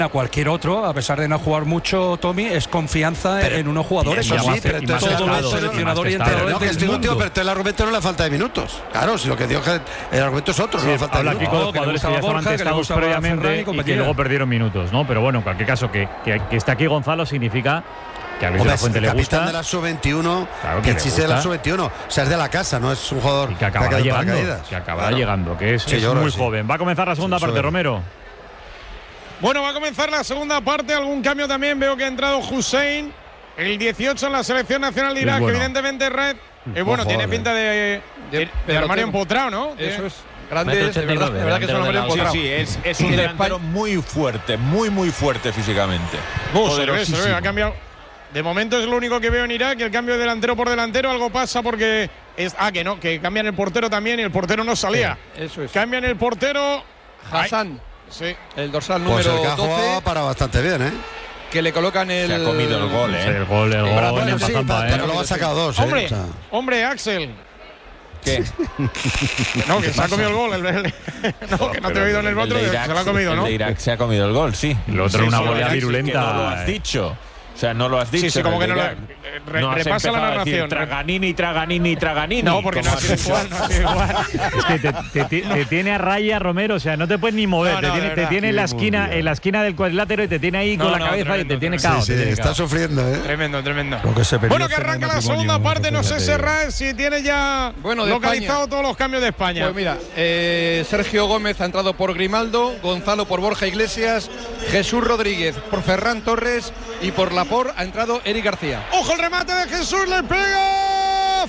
a cualquier otro, a pesar de no jugar mucho, Tommy, es confianza en unos jugadores. Eso sí, pero entonces todo el seleccionador y entrenador del mundo. Pero el argumento no es la falta de minutos. Claro, si lo que digo es que el argumento es otro, sí, no la falta de minutos. Habla aquí con los jugadores que ya estaban testados previamente y que luego perdieron minutos, ¿no? Pero bueno, en cualquier caso, que está aquí Gonzalo significa que a Luis de la Fuente le gusta. Capitán de la sub-21, claro que existe de la sub-21. O sea, es de la casa, no es un jugador que acabará llegando, que es muy joven. Va a comenzar la segunda parte, Romero. Bueno, va a comenzar la segunda parte. Algún cambio también. Veo que ha entrado Hussein, el 18 en la selección nacional de Irak. Bueno. Evidentemente, Red. Bueno, tiene pinta de armario empotrado, ¿no? Eso es. Grande, de verdad que es un armario empotrado. Sí, es un delantero muy fuerte, muy fuerte físicamente. Se ve, ha cambiado. De momento es lo único que veo en Irak, el cambio de delantero por delantero. Algo pasa porque que cambian el portero también y el portero no salía. Eso es. Cambian el portero. Hassan. Sí. El dorsal número 12. Para bastante bien, ¿eh? Que le colocan el. Se ha comido el gol, ¿eh? El gol. Sí, pero lo ha sacado dos. Hombre, Axel. ¿Qué? No, que se ha comido el gol. No, que no te he oído en el otro, que se lo ha comido, ¿no? El de Irak se ha comido el gol, sí. El otro una volea virulenta. No lo has dicho. O sea, no lo has dicho. Sí, como que no lo. Repasa la narración. Traganini. No, porque no ha sido igual, Es que te tiene a raya, Romero, o sea, no te puedes ni mover. Te tiene en la esquina del cuadrilátero y te tiene ahí con la cabeza y te tiene cao. Sí, está sufriendo, ¿eh? Tremendo. Bueno, que arranca la segunda parte. No sé, Serra, si tiene ya localizado todos los cambios de España. Pues mira, Sergio Gómez ha entrado por Grimaldo, Gonzalo por Borja Iglesias, Jesús Rodríguez por Ferran Torres y por Laporte ha entrado Eric García. ¡Ojo el remate de Jesús! ¡Le pega!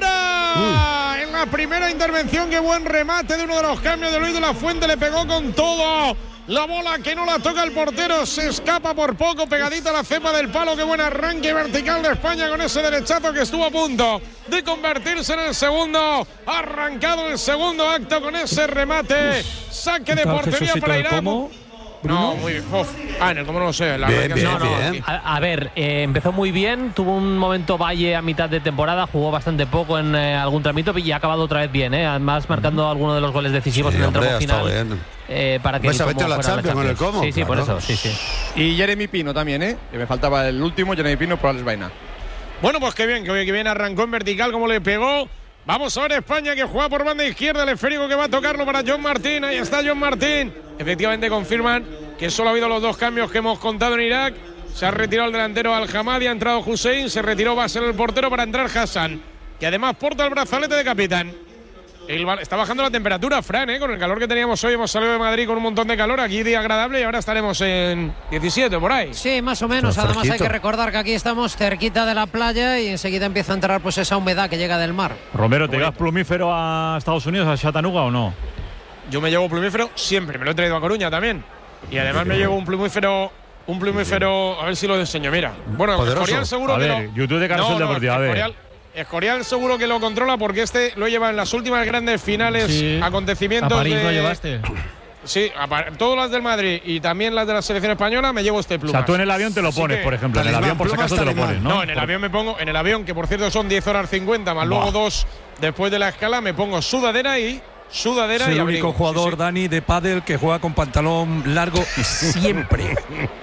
¡Fuera! En la primera intervención, qué buen remate de uno de los cambios de Luis de la Fuente. Le pegó con todo. La bola que no la toca el portero, se escapa por poco, pegadita a la cepa del palo. Qué buen arranque vertical de España con ese derechazo que estuvo a punto de convertirse en el segundo. Arrancado el segundo acto con ese remate. Saque de portería para Irak. No, muy bien. En el cómo no lo sé. Bien. A ver, empezó muy bien, tuvo un momento Valle a mitad de temporada, jugó bastante poco en algún tramito y ha acabado otra vez bien, además marcando algunos de los goles decisivos en el tramo final. Para que el Como fuera la Champions. Sí, claro. por eso, sí. Y Jeremy Pino también, que me faltaba el último, Jeremy Pino por Alex Baena. Bueno, pues qué bien arrancó en vertical, como le pegó. Vamos a ver España que juega por banda izquierda, el esférico que va a tocarlo para John Martín. Ahí está John Martín. Efectivamente confirman que solo ha habido los dos cambios que hemos contado en Irak. Se ha retirado el delantero Al-Hamadi, ha entrado Hussein, se retiró Basel el portero para entrar Hassan, que además porta el brazalete de capitán. Está bajando la temperatura, Fran, con el calor que teníamos hoy. Hemos salido de Madrid con un montón de calor, aquí día agradable y ahora estaremos en 17 por ahí. Sí, más o menos. Además hay que recordar que aquí estamos cerquita de la playa y enseguida empieza a entrar pues esa humedad que llega del mar. Romero, ¿te llevas plumífero a Estados Unidos, a Chattanooga o no? Yo me llevo plumífero siempre, me lo he traído a Coruña también. Y además me llevo un plumífero, a ver si lo enseño, mira. Bueno, Escorial seguro a ver, YouTube de Caracol Deportivo, a ver. Escorial seguro que lo controla porque lo lleva en las últimas grandes finales, acontecimientos. ¿A París lo llevaste? Sí, todas las del Madrid y también las de la selección española me llevo este Plumas. O sea, tú en el avión te lo pones, por ejemplo. En el avión, por si acaso, te lo pones, ¿no? No, en el avión me pongo, que por cierto son 10 horas 50, más luego 2 después de la escala, me pongo sudadera y es el único jugador, Dani, de pádel que juega con pantalón largo siempre.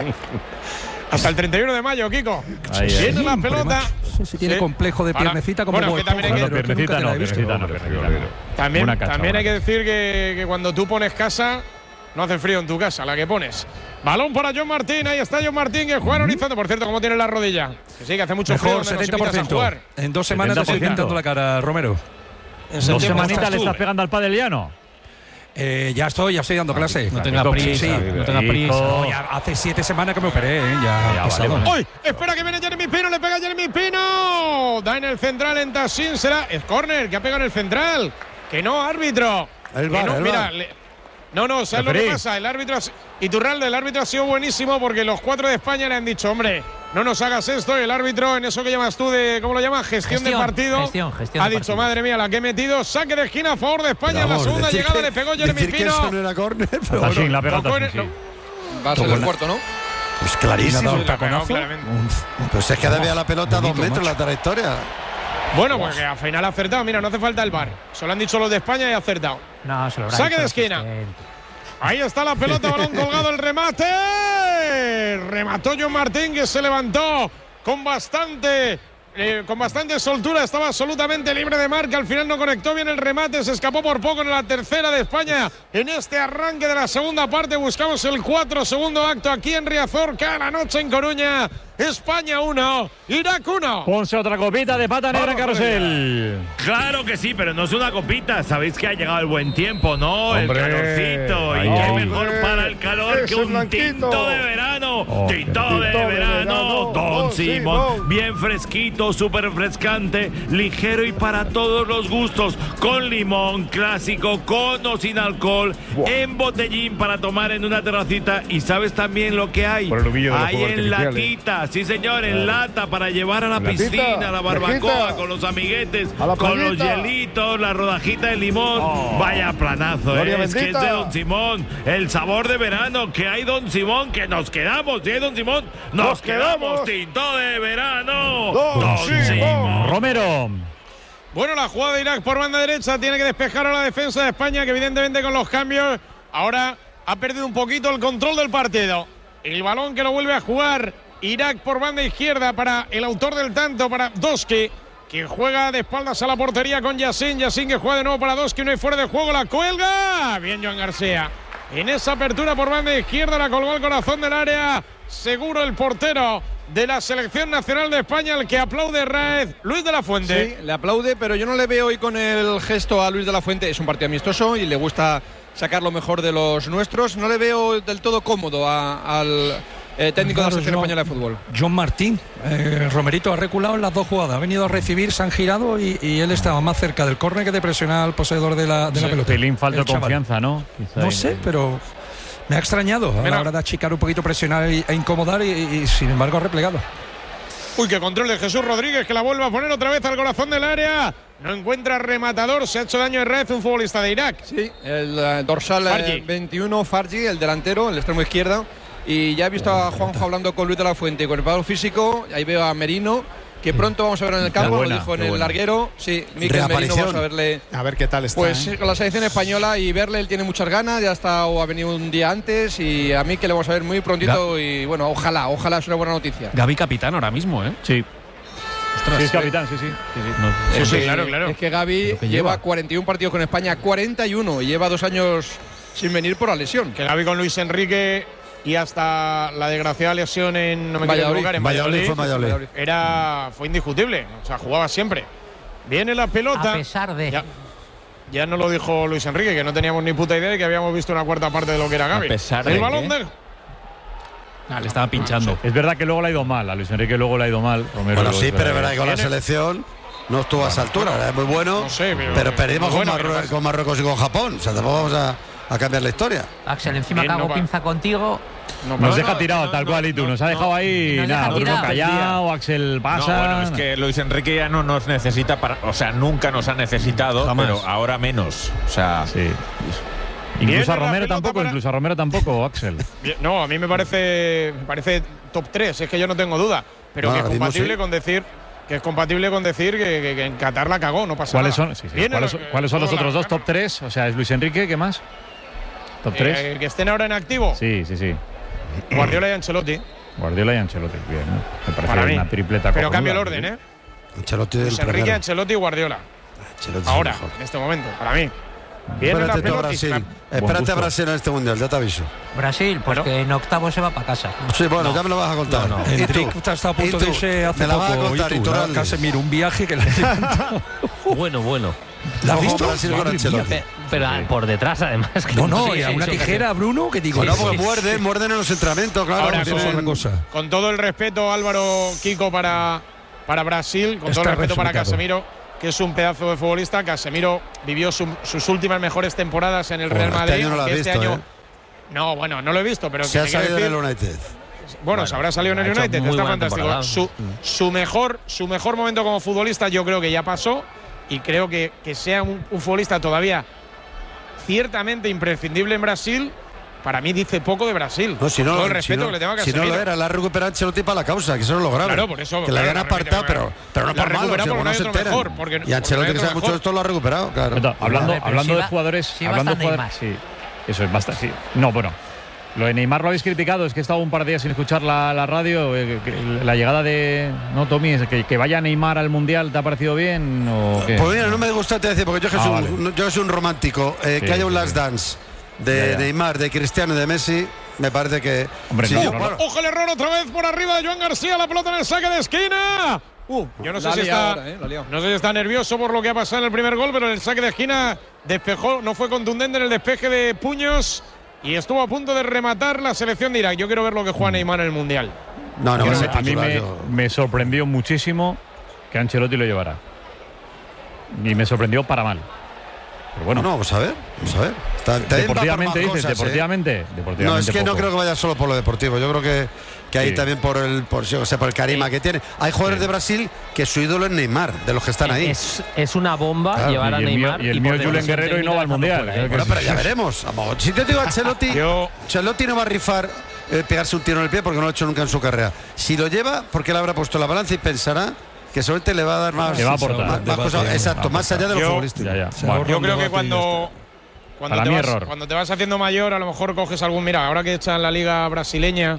Hasta el 31 de mayo, Kiko. Tiene la pelota. Tiene complejo de piernecita como bueno, piernecita no. También hay que decir que cuando tú pones casa, no hace frío en tu casa, la que pones. Balón para John Martín, ahí está John Martín, que juega en horizonte. Por cierto, ¿cómo tiene la rodilla? Que sí, que hace mucho frío. 70%. En 2 semanas te estoy pintando la cara, Romero. ¿En 2 semanitas le estás pegando al pádeliano? Ya estoy dando clase. No tenga prisa. No, ya hace 7 semanas que me operé, ya vale. ¡Uy! Espera que viene Jeremy Pino, le pega Jeremy Pino. Da en el central en Tassin, será es córner, que ha pegado en el central. Que no, árbitro. No, ¿sabes lo que pasa? El árbitro Iturralde, el árbitro ha sido buenísimo porque los 4 de España le han dicho, hombre, no nos hagas esto. Y el árbitro, en eso que llamas tú de, ¿cómo lo llamas? Gestión de partido. Ha dicho, madre mía, la que he metido. Saque de esquina a favor de España. En la segunda llegada le pegó Jeremy Pino. Que eso no era córner, pero bueno, la pegó va a ser el cuarto, ¿no? Pues clarísimo. Un taconazo. Pues es que debía la pelota a 2 metros la trayectoria. Bueno, pues que al final ha acertado. Mira, no hace falta el VAR. Se lo han dicho los de España y ha acertado. No, se lo habrá Saque dicho de esquina. Ahí está la pelota, balón colgado, el remate. remató John Martín, que se levantó con bastante soltura, estaba absolutamente libre de marca, al final no conectó bien el remate, se escapó por poco en la tercera de España en este arranque de la segunda parte. Buscamos el 4, segundo acto aquí en Riazor, cada noche en Coruña. España 1, Irak 1. Ponse otra copita de pata negra, Carrusel. Claro que sí, pero no es una copita. Sabéis que ha llegado el buen tiempo, ¿no? Hombre. El calorcito. Y qué mejor para el calor que un tinto de verano. Tinto de verano. Don Simón. Bien fresquito, súper refrescante, ligero y para todos los gustos. Con limón, clásico, con o sin alcohol. En botellín para tomar en una terracita. Y sabes también lo que hay. Hay en latita. Sí, señor, en lata para llevar a la piscina, a la barbacoa, con los amiguetes, con los hielitos, la rodajita de limón. Vaya planazo, es que es de Don Simón. El sabor de verano que hay, Don Simón, que nos quedamos. ¿Sí, Don Simón? Nos quedamos. Tinto de verano. Don Simón. Romero. Bueno, la jugada de Irak por banda derecha tiene que despejar a la defensa de España, que evidentemente con los cambios ahora ha perdido un poquito el control del partido. El balón que lo vuelve a jugar Irak por banda izquierda para el autor del tanto, para Doski, que juega de espaldas a la portería con Yassin. Yassin que juega de nuevo para Doski, no hay fuera de juego, la cuelga. Bien Joan García. En esa apertura por banda izquierda la colgó al corazón del área. Seguro el portero de la selección nacional de España, el que aplaude Raez, Luis de la Fuente. Sí, le aplaude, pero yo no le veo hoy con el gesto a Luis de la Fuente. Es un partido amistoso y le gusta sacar lo mejor de los nuestros. No le veo del todo cómodo al técnico de la selección española de fútbol. John Martín, Romerito ha reculado en las dos jugadas, ha venido a recibir, se han girado y él estaba más cerca del córner que de presionar al poseedor de la pelota. Pelín falta de confianza, ¿no? Quizá no sé, pero me ha extrañado a la hora de achicar un poquito, presionar e incomodar y sin embargo ha replegado. Uy, qué control de Jesús Rodríguez, que la vuelve a poner otra vez al corazón del área. No encuentra rematador, se ha hecho daño en red un futbolista de Irak. Sí, el dorsal 21, Fargi, el delantero, el extremo izquierdo. Y ya he visto a Juanjo hablando con Luis de la Fuente, con el preparador físico. Ahí veo a Merino, que pronto vamos a ver en el campo, lo dijo en el larguero. Sí, Mikel Merino, vamos a verle. A ver qué tal está. Pues con la selección española y verle, él tiene muchas ganas, ya está o ha venido un día antes y a mí que le vamos a ver muy prontito y bueno, ojalá es una buena noticia. Gavi capitán ahora mismo, ¿eh? Sí. Ostras, sí, es capitán, sí. Sí, claro. Es que Gavi lleva 41 partidos con España, 41, y lleva 2 años sin venir por la lesión. Que Gavi con Luis Enrique y hasta la desgraciada lesión en Valladolid fue indiscutible, o sea, jugaba siempre. Viene la pelota. A pesar de… Ya nos lo dijo Luis Enrique, que no teníamos ni puta idea de que habíamos visto una cuarta parte de lo que era Gavi. A pesar el de balón de… le estaba pinchando. Es verdad que luego le ha ido mal, a Luis Enrique luego le ha ido mal. Romero, bueno, sí, pero es verdad que con la selección no estuvo a esa altura, era muy bueno, no sé, pero perdimos con Marruecos y con Japón, o sea, tampoco vamos a cambiar la historia. Axel, encima que hago pinza contigo. Nos deja tirado tal cual y tú, nos ha dejado ahí Bruno callado, Axel pasa. Bueno, es que Luis Enrique ya no nos necesita nunca nos ha necesitado, jamás. Pero ahora menos, o sea, sí. Incluso a Romero tampoco, Axel. No, a mí me parece top 3, es que yo no tengo duda, pero que es compatible con decir que en Qatar la cagó, no pasa nada. ¿Cuáles son los otros dos top 3? O sea, es Luis Enrique, ¿qué más? ¿Top 3? Que estén ahora en activo. Sí. Guardiola y Ancelotti. Bien, ¿no? Me parece para una tripleta. Pero cambia el orden, ¿eh? Ancelotti Luis Enrique, Ancelotti y Guardiola. Ahora, en este momento, para mí. Espérate a Brasil. Espérate a Brasil en este mundial, ya te aviso. Brasil, pues que en octavo se va para casa. Sí, bueno, ya me lo vas a contar. Enrique está a punto de irse hace poco. Me la vas a contar, Casemiro, un viaje que le… Bueno. ¿La has visto? Brasil con Ancelotti. Pero por detrás, además. No, y a una tijera, Bruno, que digo… No, porque muerden en los entrenamientos, claro. Ahora, con todo el respeto, Álvaro, Kiko, para Brasil, con todo el respeto para Casemiro, que es un pedazo de futbolista. Casemiro vivió sus últimas mejores temporadas en el Real Madrid. Este año no, bueno, no lo he visto, pero se ha salido en el United. Bueno, se habrá salido en el United, está fantástico. Su mejor momento como futbolista yo creo que ya pasó, y creo que sea un futbolista todavía ciertamente imprescindible en Brasil. Para mí dice poco de Brasil. No, si no, todo el respeto que le tengo a Casemiro. Si no lo era, la ha recuperado Ancelotti para la causa, que eso es lo grave. Claro, por eso. Que la hayan apartado, pero no por malo, si no se enteran. Y Ancelotti, que sabe mucho de esto, lo ha recuperado, claro. Hablando de jugadores… Sí, eso es bastante. Sí, eso es bastante. Sí. No, bueno. Lo de Neymar lo habéis criticado, es que he estado un par de días sin escuchar la radio. La llegada de. No, Tommy, que vaya Neymar al Mundial, ¿te ha parecido bien? ¿O qué? Pues mira, no me gusta te decir, porque yo soy un romántico. Que haya un last dance de Neymar, de Cristiano y de Messi. Me parece que. Hombre, ojo el error otra vez por arriba de Joan García, la pelota en el saque de esquina. Yo no sé si está nervioso por lo que ha pasado en el primer gol, pero en el saque de esquina despejó, no fue contundente en el despeje de puños y estuvo a punto de rematar la selección de Irak. Yo quiero ver lo que juega Neymar en el Mundial. A mí me sorprendió muchísimo que Ancelotti lo llevara. Y me sorprendió para mal. Pero bueno. No, vamos a ver. Deportivamente dices, deportivamente. No, es que poco. No creo que vaya solo por lo deportivo. Yo creo que ahí también por el carisma que tiene. Hay jugadores de Brasil que su ídolo es Neymar, de los que están ahí. Es una bomba llevar a Neymar. Y el mío Julen Guerrero y no va al Mundial. Bueno, pero ya veremos. Si te digo Ancelotti, Ancelotti no va a rifar pegarse un tiro en el pie porque no lo ha hecho nunca en su carrera. Si lo lleva, porque él habrá puesto la balanza y pensará que seguramente le va a dar más. Le va a aportar. Más cosas, exacto, más allá de los futbolistas. Yo creo que cuando te vas haciendo mayor, a lo mejor coges algún. Mira, ahora que echan la liga brasileña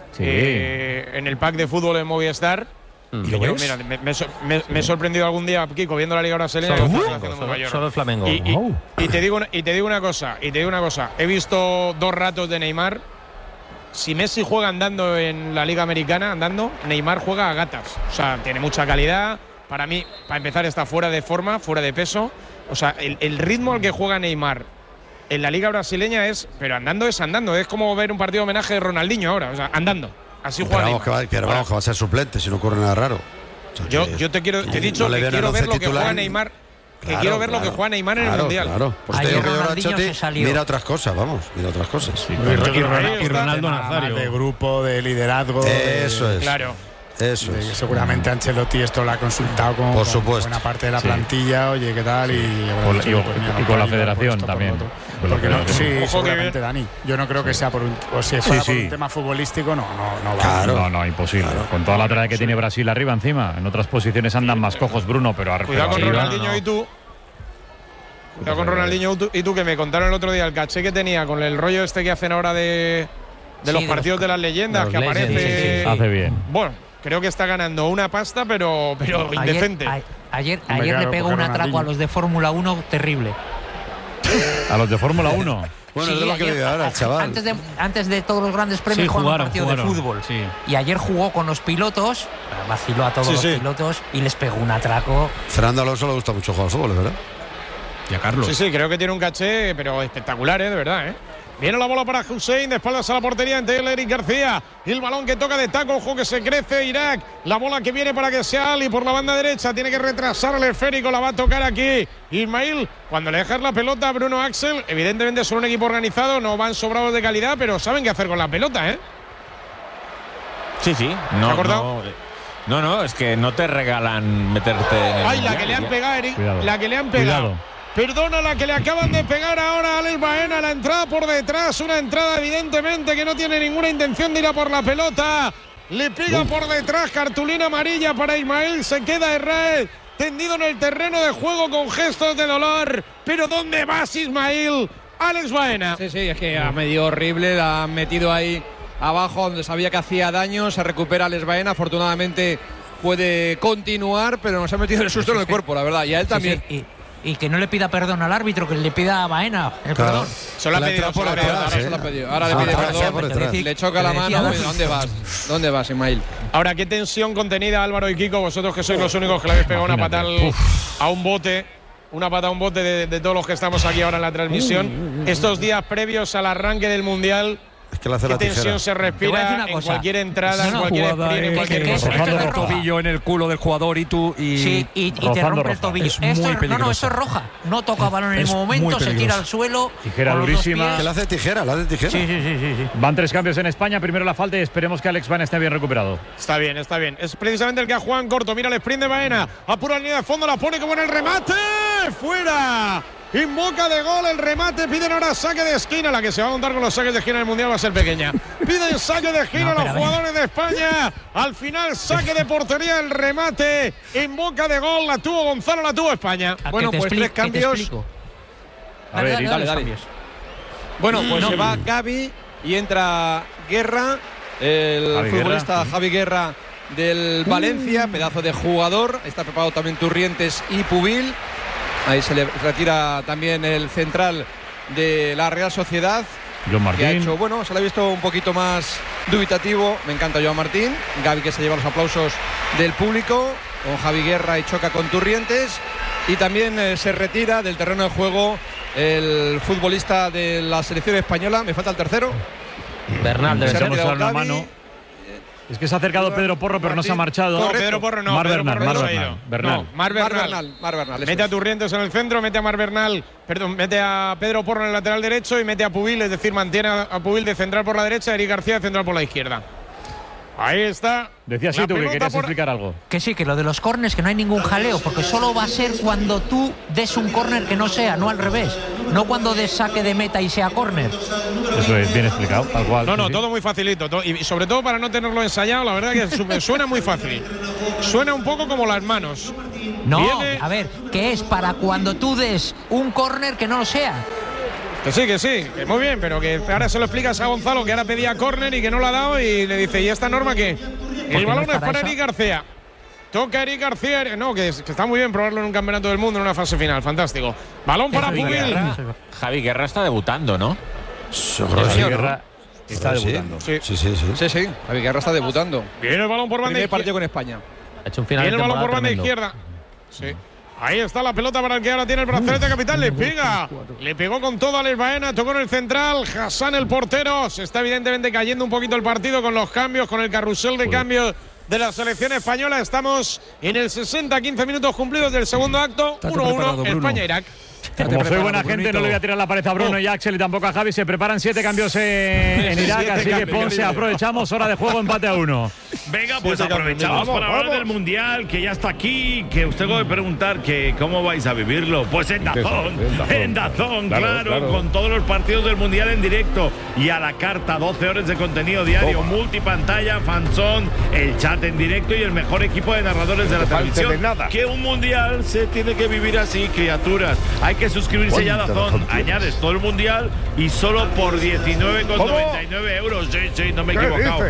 en el pack de fútbol en Movistar. Mira, me he sorprendido algún día, Kiko, viendo la liga brasileña. Solo el Flamengo. Y te digo una cosa. He visto 2 ratos de Neymar. Si Messi juega andando en la liga americana, Neymar juega a gatas. O sea, tiene mucha calidad. Para mí, para empezar, está fuera de forma, fuera de peso. O sea, el ritmo al que juega Neymar en la liga brasileña pero andando es andando. Es como ver un partido de homenaje de Ronaldinho ahora. O sea, andando. Así juega Neymar. Que va a ser suplente si no ocurre nada raro. O sea, yo te he dicho que quiero ver lo que juega Neymar. Quiero ver lo que juega Neymar en el Mundial. Claro. Pues te digo que Ancelotti mira otras cosas, mira otras cosas. Sí, y Ronaldo Nazario. De grupo, de liderazgo. Eso es. Claro. Eso es. Seguramente Ancelotti esto lo ha consultado con buena parte de la plantilla, oye, ¿qué tal? Y con la federación también. Porque seguramente, Dani. Yo no creo que sea por un tema futbolístico, no va. Claro. No, imposible. Claro. Con toda la trayectoria que tiene Brasil arriba encima. En otras posiciones andan más cojos, Bruno, pero cuidado con Ronaldinho y tú. Cuidado con Ronaldinho y tú, que me contaron el otro día el caché que tenía con el rollo este que hacen ahora de los partidos de las leyendas, que aparece. Hace bien. Bueno, creo que está ganando una pasta, pero indecente. Ayer le pegó un atraco a los de Fórmula 1 terrible. ¿A los de Fórmula 1? Bueno, es de lo que vive ahora, chaval. Antes de todos los grandes premios jugaron un partido de fútbol. Sí. Y ayer jugó con los pilotos, vaciló a todos los pilotos y les pegó un atraco. Fernando Alonso le gusta mucho jugar al fútbol, ¿verdad? Y a Carlos. Sí, creo que tiene un caché, pero espectacular, de verdad, Viene la bola para Hussein, de espaldas a la portería entre él, Eric García. El balón que toca de taco, ojo que se crece Irak. La bola que viene para que sea Ali por la banda derecha. Tiene que retrasar el esférico, la va a tocar aquí Ismail. Cuando le dejas la pelota a Bruno Axel, evidentemente son un equipo organizado, no van sobrados de calidad, pero saben qué hacer con la pelota, Sí. No, es que no te regalan meterte en el mundial, la que le han pegado, Eric. Cuidado. La que le han pegado. Cuidado. Perdona la que le acaban de pegar ahora a Alex Baena, la entrada por detrás, una entrada evidentemente que no tiene ninguna intención de ir a por la pelota. Le pega por detrás, cartulina amarilla para Ismail, se queda Herrera tendido en el terreno de juego con gestos de dolor. Pero ¿dónde vas, Ismail? Alex Baena. Sí, es que ha medio horrible, la han metido ahí abajo donde sabía que hacía daño, se recupera Alex Baena, afortunadamente puede continuar, pero nos ha metido el susto en el cuerpo, la verdad, y a él también. Y que no le pida perdón al árbitro, que le pida a Baena el perdón. Se lo ha pedido por detrás. Ahora le pide perdón, le choca la mano. ¿Dónde vas, Ismail? Ahora, qué tensión contenida, Álvaro y Kiko, vosotros que sois los únicos que le habéis pegado una patada a un bote. Una patada a un bote de todos los que estamos aquí ahora en la transmisión. Estos días previos al arranque del Mundial. Es que la hace ¿Qué la tensión se respira en cualquier entrada, en cualquier sprint, en cualquier cosa? Rozando el tobillo en el culo del jugador y te rompe el tobillo. Eso es roja. No toca balón en el momento, se tira al suelo. Tijera durísima. Que la hace tijera. Sí. Van 3 cambios en España. Primero la falta y esperemos que Alex Baena esté bien recuperado. Está bien. Es precisamente el que ha jugado en corto. Mira el sprint de Baena. Apura la línea de fondo, la pone como en el remate. ¡Fuera! Invoca de gol el remate, piden ahora saque de esquina. La que se va a montar con los saques de esquina en el Mundial va a ser pequeña. Piden saque de esquina los jugadores de España. Al final saque de portería, el remate en boca de gol. La tuvo Gonzalo, la tuvo España. Bueno, pues 3 cambios. Dale. Bueno, pues se va Gavi, y entra Guerra, el futbolista Javi Guerra del Valencia, pedazo de jugador. Está preparado también Turrientes y Pubil. Ahí se le retira también el central de la Real Sociedad. Joan Martín. Que ha hecho, bueno, se le ha visto un poquito más dubitativo. Me encanta Joan Martín. Gavi, que se lleva los aplausos del público, con Javi Guerra y choca con Turrientes. Y también se retira del terreno de juego el futbolista de la selección española. Me falta el tercero. Bernal, debe ser. Una mano. Es que se ha acercado Pedro Porro, pero no se ha marchado. No, Pedro Porro no. Mar Bernal. Mar Bernal. Mete a Turrientes en el centro, mete a Mar Bernal, perdón, mete a Pedro Porro en el lateral derecho y mete a Pubil, es decir, mantiene a Pubil de central por la derecha, Eric García de central por la izquierda. Ahí está. Decías tú que querías explicar algo. Que sí, que lo de los córners, que no hay ningún jaleo, porque solo va a ser cuando tú des un córner que no sea, no al revés. No cuando des saque de meta y sea córner. Eso es bien explicado, tal cual. No, todo muy facilito. Y sobre todo para no tenerlo ensayado, la verdad que suena muy fácil. Suena un poco como las manos. No, a ver, que es para cuando tú des un córner que no lo sea. Que sí, que muy bien, pero que ahora se lo explicas a Gonzalo, que ahora pedía córner y que no lo ha dado, y le dice, ¿y esta norma qué? El balón es para Eric García. Toca Eric García. No, que está muy bien probarlo en un campeonato del mundo en una fase final. Fantástico. Balón para Pubil. Javi Guerra está debutando, ¿no? Javi Guerra está debutando. Sí. Javi Guerra está debutando. Viene el balón por banda izquierda. Partido con España. Ha hecho un final. Viene el balón por banda tremendo. izquierda. Sí. Ahí está la pelota para el que ahora tiene el brazalete capital. Le pega. Le pegó con todo a Les Baena. Tocó en el central. Hassan, el portero. Se está evidentemente cayendo un poquito el partido con los cambios, con el carrusel de cambios de la selección española. Estamos en el 60-15 minutos cumplidos del segundo acto. 1-1 España-Irak. Como soy buena gente, no le voy a tirar la pared a Bruno y a Axel y tampoco a Javi. Se preparan 7 cambios en Irak, así que Ponce, aprovechamos. Hora de juego, empate a 1. Venga, pues aprovechamos para hablar del Mundial, que ya está aquí, que usted puede preguntar que cómo vais a vivirlo. Pues en Dazón, claro, con todos los partidos del Mundial en directo y a la carta, 12 horas de contenido diario, multipantalla, fanzón, el chat en directo y el mejor equipo de narradores de la televisión. Que un Mundial se tiene que vivir así, criaturas. Hay que suscribirse ya a Dazón, añades todo el Mundial y solo por 19,99 euros. Sí, no me he equivocado.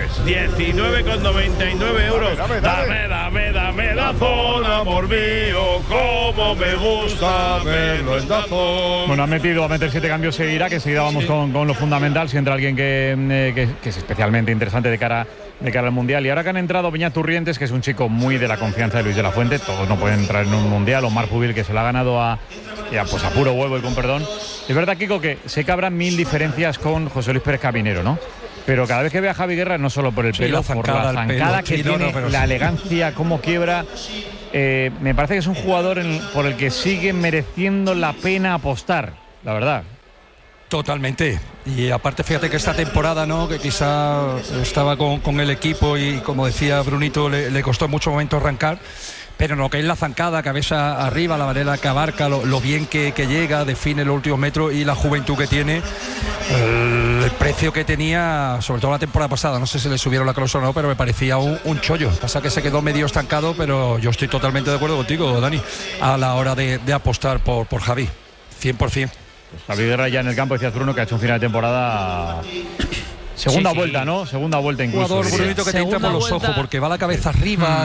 19,99 euros. Dame Dazón, amor mío, como me gusta verlo en Dazón. Bueno, ha meter 7 cambios en Irak, que enseguida vamos con lo fundamental, si entra alguien que es especialmente interesante de cara al Mundial. Y ahora que han entrado Beñat Turrientes, que es un chico muy de la confianza de Luis de la Fuente, todos no pueden entrar en un Mundial, o Marc Pubil, que se lo ha ganado a puro huevo y con perdón. Es verdad, Kiko, que sé que habrá 1000 diferencias con José Luis Pérez Caminero, ¿no? Pero cada vez que ve a Javi Guerra, no solo por el pelo, por la zancada que tiene, la elegancia, cómo quiebra, me parece que es un jugador por el que sigue mereciendo la pena apostar, la verdad. Totalmente. Y aparte, fíjate que esta temporada, ¿no?, que quizá estaba con el equipo y, como decía Brunito, le costó en muchos momentos arrancar. Pero lo que es la zancada, cabeza arriba, la manera que abarca, lo bien que llega, define los últimos metros y la juventud que tiene, el precio que tenía, sobre todo la temporada pasada, no sé si le subieron la cláusula o no, pero me parecía un chollo. Pasa que se quedó medio estancado, pero yo estoy totalmente de acuerdo contigo, Dani, a la hora de apostar por Javi, 100%. Pues Javi Guerra ya en el campo, decías Bruno, que ha hecho un final de temporada... Segunda vuelta, ¿no? Segunda vuelta incluso. Un jugador, Brunito, que te entra por los ojos, porque va la cabeza arriba...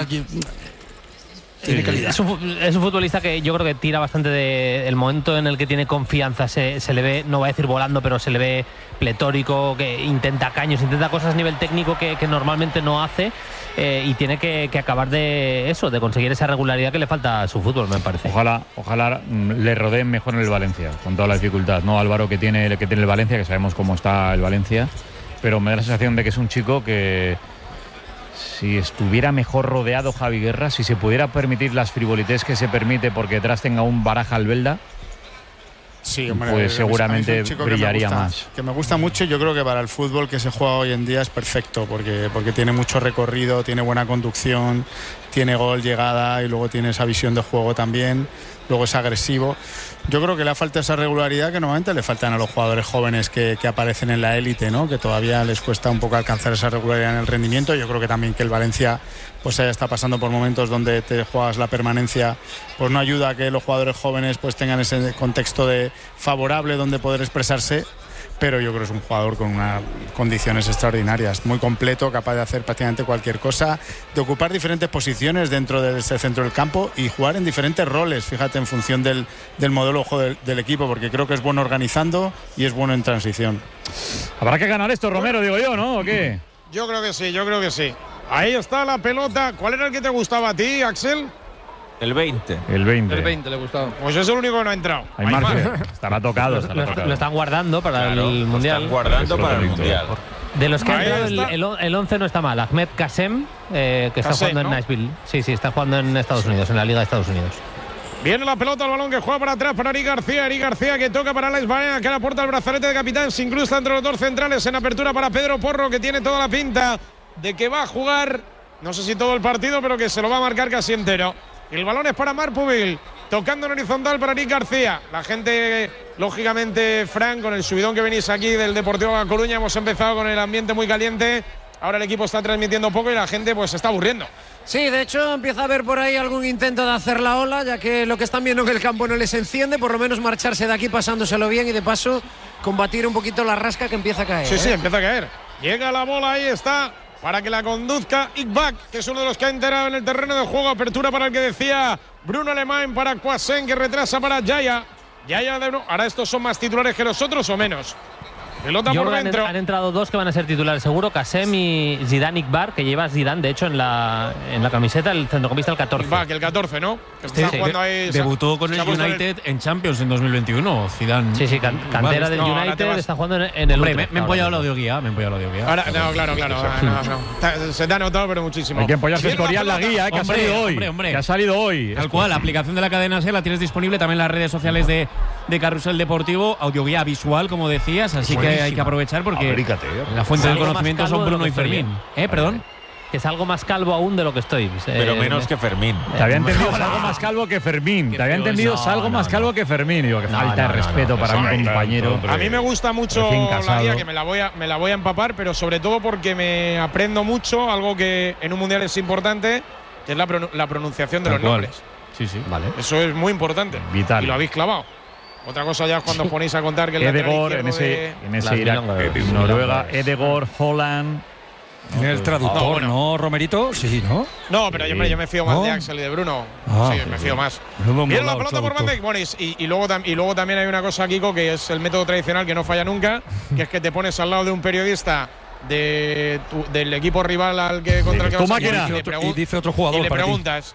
Tiene calidad. Es un futbolista que yo creo que tira bastante del momento en el que tiene confianza. Se le ve, no va a decir volando, pero se le ve pletórico, que intenta caños, intenta cosas a nivel técnico que normalmente no hace, y tiene que acabar de conseguir esa regularidad que le falta a su fútbol, me parece. Ojalá le rodeen mejor en el Valencia, con toda la dificultad, ¿no? Álvaro, que tiene el Valencia, que sabemos cómo está el Valencia, pero me da la sensación de que es un chico que, si estuviera mejor rodeado Javi Guerra, si se pudiera permitir las frivolités que se permite porque detrás tenga un Baraja Albelda, sí, hombre, pues seguramente brillaría más. Que me gusta mucho, yo creo que para el fútbol que se juega hoy en día es perfecto, porque tiene mucho recorrido, tiene buena conducción, tiene gol, llegada, y luego tiene esa visión de juego también, luego es agresivo. Yo creo que le falta esa regularidad que normalmente le faltan a los jugadores jóvenes que aparecen en la élite, ¿no? Que todavía les cuesta un poco alcanzar esa regularidad en el rendimiento. Yo creo que también que el Valencia pues ya está pasando por momentos donde te juegas la permanencia, pues no ayuda a que los jugadores jóvenes pues tengan ese contexto favorable donde poder expresarse. pero yo creo que es un jugador con unas condiciones extraordinarias, muy completo, capaz de hacer prácticamente cualquier cosa, de ocupar diferentes posiciones dentro de ese centro del campo y jugar en diferentes roles, fíjate, en función del modelo de juego del equipo, porque creo que es bueno organizando y es bueno en transición. Habrá que ganar esto, Romero, digo yo, ¿no? ¿O qué? Yo creo que sí. Ahí está la pelota. ¿Cuál era el que te gustaba a ti, Axel? El 20. El 20. El 20 le gustaba. Pues es el único que no ha entrado. Hay margen. Estará tocado. Lo están guardando para el Mundial. Están guardando para el Mundial. De los que ha entrado, el 11 no está mal. Ahmed Kassem, que está jugando en Nashville. Sí, está jugando en Estados Unidos, en la Liga de Estados Unidos. Viene la pelota, el balón que juega para atrás para Eric García que toca para Alex Baena, que le aporta el brazalete de capitán, se incrusta entre los dos centrales en apertura para Pedro Porro, que tiene toda la pinta de que va a jugar, no sé si todo el partido, pero que se lo va a marcar casi entero. El balón es para Marc Pubil, tocando en horizontal para Eric García. La gente, lógicamente, Fran, con el subidón que venís aquí del Deportivo La Coruña, hemos empezado con el ambiente muy caliente. Ahora el equipo está transmitiendo poco y la gente pues se está aburriendo. Sí, de hecho empieza a haber por ahí algún intento de hacer la ola, ya que lo que están viendo en el campo no les enciende, por lo menos marcharse de aquí pasándoselo bien y de paso combatir un poquito la rasca que empieza a caer. Sí, empieza a caer. Llega la bola, ahí está, para que la conduzca Iqbal, que es uno de los que ha enterado en el terreno de juego. Apertura para el que decía Bruno Alemán, para Quasen, que retrasa para Yaya. Ahora estos son más titulares que los otros o menos. Pelota por dentro. Han entrado dos que van a ser titulares seguro, Kassem y Zidane Iqbal, que lleva Zidane, de hecho, en la camiseta, el centrocampista el 14. Iqbal, que el 14, ¿no? Debutó con el United en Champions en 2021, Zidane. Sí, cantera del United, está jugando en el Hombre, me he empollado el audioguía, Ahora, no, claro. No. Se te ha notado, pero muchísimo. Hay que empollarse Escorial la guía, que ha salido hoy. Que ha salido hoy. Tal cual, la aplicación de la cadena SER la tienes disponible también en las redes sociales de Carrusel Deportivo, audioguía visual, como decías, así que hay que aprovechar porque la fuente del conocimiento son Bruno y Fermín. Perdón. Que es algo más calvo aún de lo que estoy. Pero menos que Fermín. Te había entendido algo más calvo que Fermín. Te había entendido algo más calvo que Fermín. Digo, que falta de respeto para un compañero. A mí me gusta mucho la guía, que me la voy a empapar, pero sobre todo porque me aprendo mucho, algo que en un mundial es importante, que es la pronunciación de los nombres. Sí, vale. Eso es muy importante. Vital. Y lo habéis clavado. Otra cosa ya es cuando os ponéis a contar que el Edegor en ese Irak, Noruega, Edegor, Holland. Tiene el traductor, ¿no, Romerito? Sí, ¿no? No, pero yo me fío más de Axel y de Bruno. Sí, me fío más. Viene la pelota por Van Dijk. Bueno, y luego también hay una cosa, Kiko, que es el método tradicional que no falla nunca, que es que te pones al lado de un periodista del equipo rival al que contra el que vas a y dice otro jugador. Y le preguntas.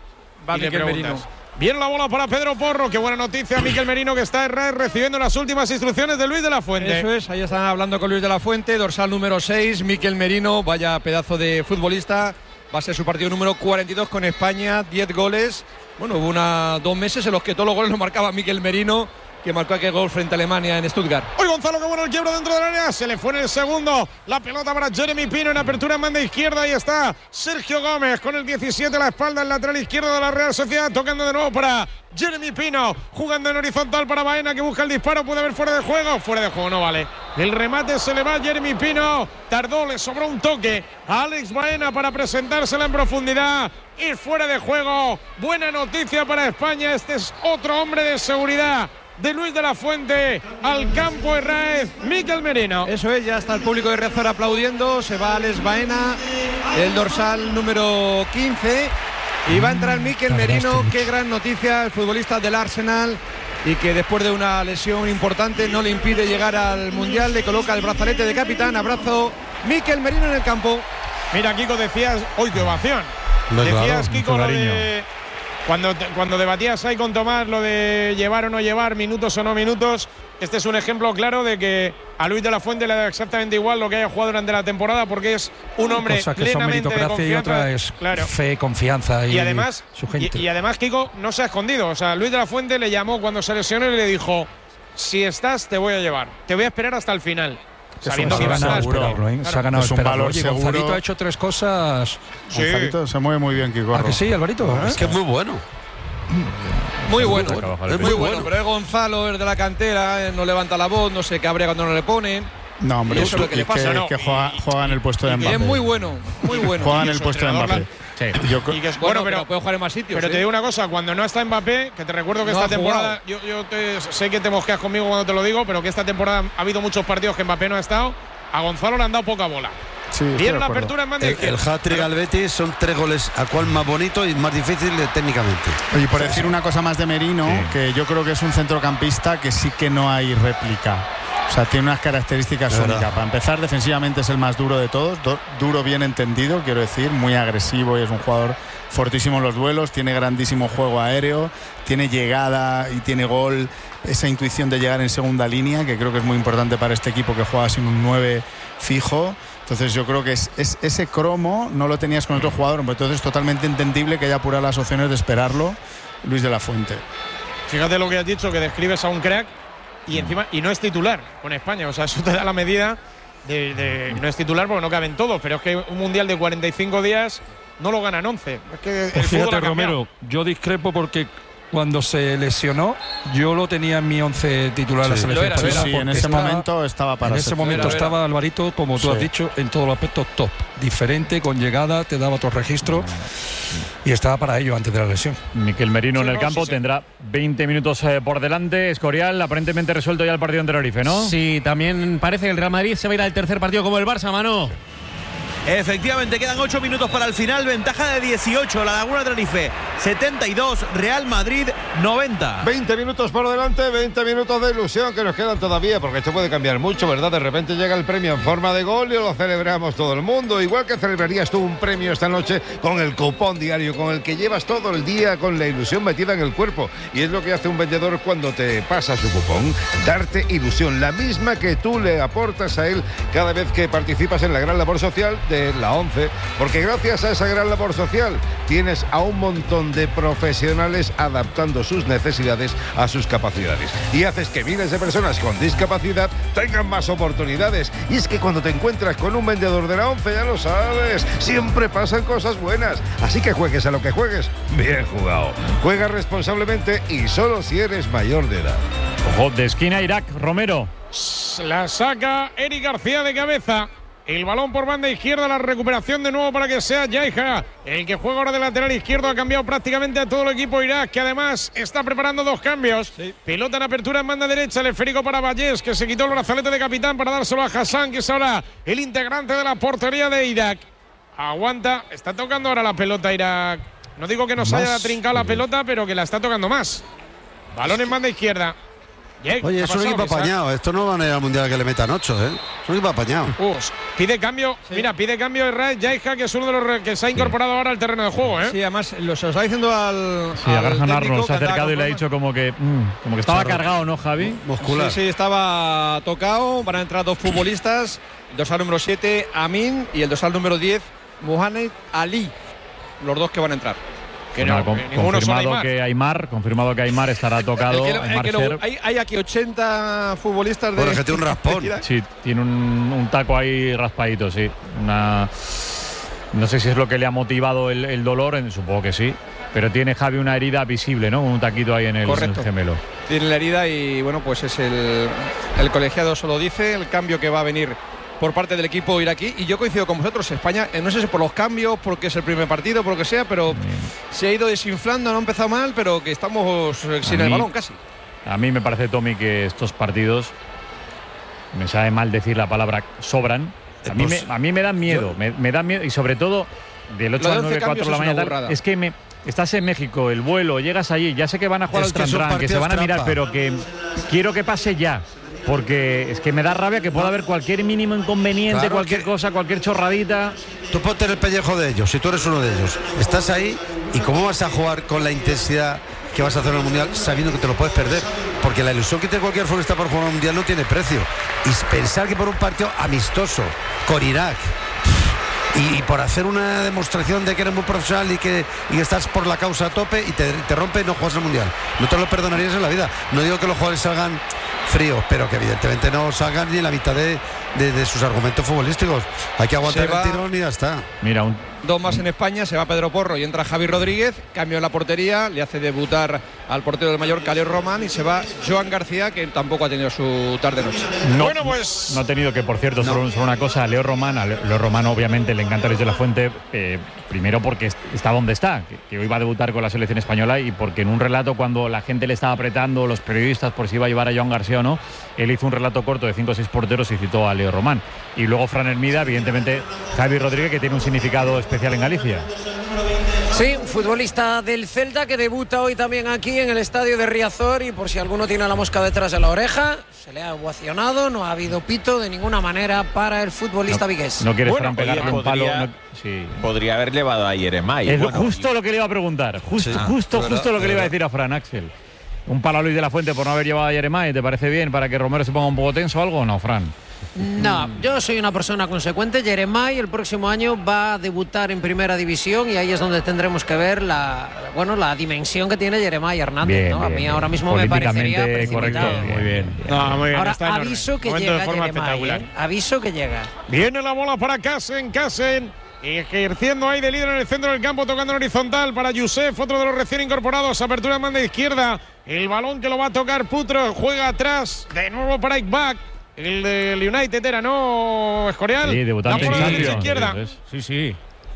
Viene la bola para Pedro Porro. Qué buena noticia, Mikel Merino, que está recibiendo las últimas instrucciones de Luis de la Fuente. Eso es, ahí están hablando con Luis de la Fuente, dorsal número 6, Mikel Merino, vaya pedazo de futbolista. Va a ser su partido número 42 con España, 10 goles. Bueno, hubo 2 meses en los que todos los goles los marcaba Mikel Merino, que marcó aquel gol frente a Alemania en Stuttgart. Hoy Gonzalo, qué bueno el quiebro dentro del área. Se le fue en el segundo. La pelota para Jeremy Pino en apertura en banda izquierda. Ahí está Sergio Gómez con el 17 a la espalda, el lateral izquierdo de la Real Sociedad. Tocando de nuevo para Jeremy Pino. Jugando en horizontal para Baena, que busca el disparo. Puede haber fuera de juego. Fuera de juego, no vale. El remate se le va a Jeremy Pino. Tardó, le sobró un toque a Alex Baena para presentársela en profundidad. Y fuera de juego. Buena noticia para España. Este es otro hombre de seguridad de Luis de la Fuente al campo de Raez, Mikel Merino. Eso es, ya está el público de Riazor aplaudiendo. Se va Alex Baena, el dorsal número 15. Y va a entrar Mikel Merino. Qué gran noticia, el futbolista del Arsenal, y que después de una lesión importante no le impide llegar al Mundial. Le coloca el brazalete de capitán. Abrazo, Mikel Merino en el campo. Mira, Kiko, decías, ¡hoy qué ovación! Decías, Kiko, lo de Cuando debatías ahí con Tomás lo de llevar o no llevar, minutos o no minutos, este es un ejemplo claro de que a Luis de la Fuente le da exactamente igual lo que haya jugado durante la temporada, porque es un hombre plenamente de confianza. Y otra es fe, confianza y además, su gente. Y además, Kiko, no se ha escondido. O sea, Luis de la Fuente le llamó cuando se lesionó y le dijo: si estás, te voy a llevar. Te voy a esperar hasta el final. Sabiendo que se ha ganado es un valor seguro. Gonzalito ha hecho 3 cosas. Sí. Gonzalito se mueve muy bien, Kiko. ¿A que sí, Alvarito? Es que es muy bueno. Muy bueno, es muy bueno. Pero es Gonzalo, es de la cantera, no levanta la voz, no se cabrea cuando no le ponen. No, hombre, eso es lo que le pasa. Que juega en el puesto de Mbappé. Es muy bueno, muy bueno. Juega en el puesto de Mbappé. Sí. Bueno, pero puede jugar en más sitios. Pero te digo una cosa, cuando no está Mbappé, que te recuerdo que esta temporada, yo sé que te mosqueas conmigo cuando te lo digo, pero que esta temporada ha habido muchos partidos que Mbappé no ha estado. A Gonzalo le han dado poca bola. Sí, viene la apertura en banda izquierda. El hat-trick al Betis son 3 goles, a cual más bonito y más difícil técnicamente. Y por decir una cosa más de Merino, que yo creo que es un centrocampista que sí que no hay réplica. O sea, tiene unas características únicas. Para empezar, defensivamente es el más duro de todos. Duro bien entendido, quiero decir, muy agresivo y es un jugador fortísimo en los duelos. Tiene grandísimo juego aéreo, tiene llegada y tiene gol. Esa intuición de llegar en segunda línea, que creo que es muy importante para este equipo que juega sin un 9 fijo. Entonces yo creo que es ese cromo no lo tenías con otro jugador. Entonces es totalmente entendible que haya apurado las opciones de esperarlo Luis de la Fuente. Fíjate lo que has dicho, que describes a un crack y encima no es titular con España. O sea, eso te da la medida de no es titular porque no caben todos. Pero es que un mundial de 45 días no lo ganan 11. Es que pues fíjate, Romero, yo discrepo porque cuando se lesionó, yo lo tenía en mi 11 titular de la selección española. Sí, en ese momento estaba para. En ese momento estaba Alvarito, como tú has dicho, en todos los aspectos top. Diferente, con llegada, te daba otro registro y estaba para ello antes de la lesión. Miquel Merino en el campo tendrá 20 minutos por delante. Escorial, aparentemente resuelto ya el partido en Tenerife, ¿no? Sí, también parece que el Real Madrid se va a ir al tercer partido como el Barça, Manu. Efectivamente, quedan 8 minutos para el final, ventaja de 18, La Laguna Tenerife 72, Real Madrid 90. 20 minutos por delante, 20 minutos de ilusión que nos quedan todavía, porque esto puede cambiar mucho, ¿verdad? De repente llega el premio en forma de gol y lo celebramos todo el mundo, igual que celebrarías tú un premio esta noche con el cupón diario, con el que llevas todo el día con la ilusión metida en el cuerpo, y es lo que hace un vendedor cuando te pasa su cupón, darte ilusión, la misma que tú le aportas a él cada vez que participas en la gran labor social de la 11, porque gracias a esa gran labor social tienes a un montón de profesionales adaptando sus necesidades a sus capacidades y haces que miles de personas con discapacidad tengan más oportunidades. Y es que cuando te encuentras con un vendedor de la 11, ya lo sabes, siempre pasan cosas buenas, así que juegues a lo que juegues, bien jugado, juega responsablemente y solo si eres mayor de edad. Ojo, de esquina Irak, Romero. La saca Eric García de cabeza. El balón por banda izquierda, la recuperación de nuevo para que sea Yaiha el que juega ahora de lateral izquierdo. Ha cambiado prácticamente a todo el equipo Irak, que además está preparando 2 cambios. Pelota en apertura en banda derecha, el esférico para Vallés, que se quitó el brazalete de capitán para dárselo a Hassan, que es ahora el integrante de la portería de Irak. Aguanta, está tocando ahora la pelota Irak. No digo que nos haya trincado la pelota, pero que la está tocando más. Balón en banda izquierda. Oye, es un equipo apañado. Esto no van a ir al mundial que le metan 8, ¿eh? Es un equipo apañado. Pide cambio. Mira, pide cambio Israel Yaiha, que es uno de los que se ha incorporado ahora al terreno de juego, ¿eh? Sí, además lo está diciendo al. Sí, a Garjan Arnold se ha acercado y le ha dicho como que estaba cargado, ¿no, Javi? Muscular. Sí, estaba tocado. Van a entrar 2 futbolistas. El dorsal número 7, Amin, y el dorsal número 10, Mohamed Ali. Los 2 que van a entrar. Confirmado que Aimar estará tocado. Hay aquí 80 futbolistas de. Que tiene un raspón. Sí, tiene un taco ahí raspadito, sí. No sé si es lo que le ha motivado el dolor, supongo que sí. Pero tiene Javi una herida visible, ¿no? Un taquito ahí en el gemelo. Tiene la herida y bueno, pues es el colegiado solo dice, el cambio que va a venir por parte del equipo iraquí, y yo coincido con vosotros. España, no sé si por los cambios, porque es el primer partido, por lo que sea, pero se ha ido desinflando, no ha empezado mal, pero que estamos sin el balón casi. A mí me parece, Tommy, que estos partidos, me sabe mal decir la palabra, sobran. A mí me dan miedo, me da miedo, y sobre todo del 8 al 9, 4 de la mañana, es que estás en México, el vuelo, llegas allí, ya sé que van a jugar al Trantran, que se van a mirar, pero que quiero que pase ya. Porque es que me da rabia que pueda haber cualquier mínimo inconveniente, cualquier cosa, cualquier chorradita. Tú ponte en el pellejo de ellos, si tú eres uno de ellos. Estás ahí y cómo vas a jugar con la intensidad que vas a hacer en el Mundial sabiendo que te lo puedes perder. Porque la ilusión que tiene cualquier futbolista por jugar un Mundial no tiene precio. Y pensar que por un partido amistoso con Irak y por hacer una demostración de que eres muy profesional y que estás por la causa a tope y te rompe, no juegas el Mundial. No te lo perdonarías en la vida. No digo que los jugadores salgan fríos, pero que evidentemente no salgan ni la mitad de sus argumentos futbolísticos. Hay que aguantar el tirón y ya está. Mira, 2 más en España, se va Pedro Porro y entra Javi Rodríguez, cambio en la portería, le hace debutar al portero del Mallorca, Leo Román, y se va Joan García, que tampoco ha tenido su tarde-noche. Bueno, pues no ha tenido, que por cierto, solo una cosa, a Leo Román obviamente le encanta Luis de la Fuente, primero porque está donde está, que hoy va a debutar con la selección española, y porque en un relato, cuando la gente le estaba apretando, los periodistas, por si iba a llevar a Joan García o no, él hizo un relato corto de 5 o 6 porteros y citó a Leo Román. Y luego Fran Hermida, evidentemente Javi Rodríguez, que tiene un significado especial en Galicia. Sí, un futbolista del Celta que debuta hoy también aquí en el estadio de Riazor, y por si alguno tiene la mosca detrás de la oreja, se le ha ovacionado, no ha habido pito de ninguna manera para el futbolista vigués. No quieres Fran pegarle un palo. Podría haber llevado a Yeremay. Justo lo que le iba a preguntar, justo lo que le iba a decir a Fran, Axel. Un palo a Luis de la Fuente por no haber llevado a Yeremay, ¿te parece bien para que Romero se ponga un poco tenso o algo o no, Fran? No, yo soy una persona consecuente. Yeremay el próximo año va a debutar en Primera División, y ahí es donde tendremos que ver la dimensión que tiene Yeremay Hernández, ¿no? A mí ahora mismo me parecería precipitado. Muy bien. No, muy bien. Ahora aviso que llega Yeremay, aviso que llega. Viene la bola para Kassen, ejerciendo ahí de líder en el centro del campo, tocando en horizontal para Youssef, otro de los recién incorporados. Apertura de banda izquierda, el balón que lo va a tocar Putro, juega atrás, de nuevo para Ickback. El del United era, ¿no, Escorial? Sí, debutante en Champions. Izquierda. Sí.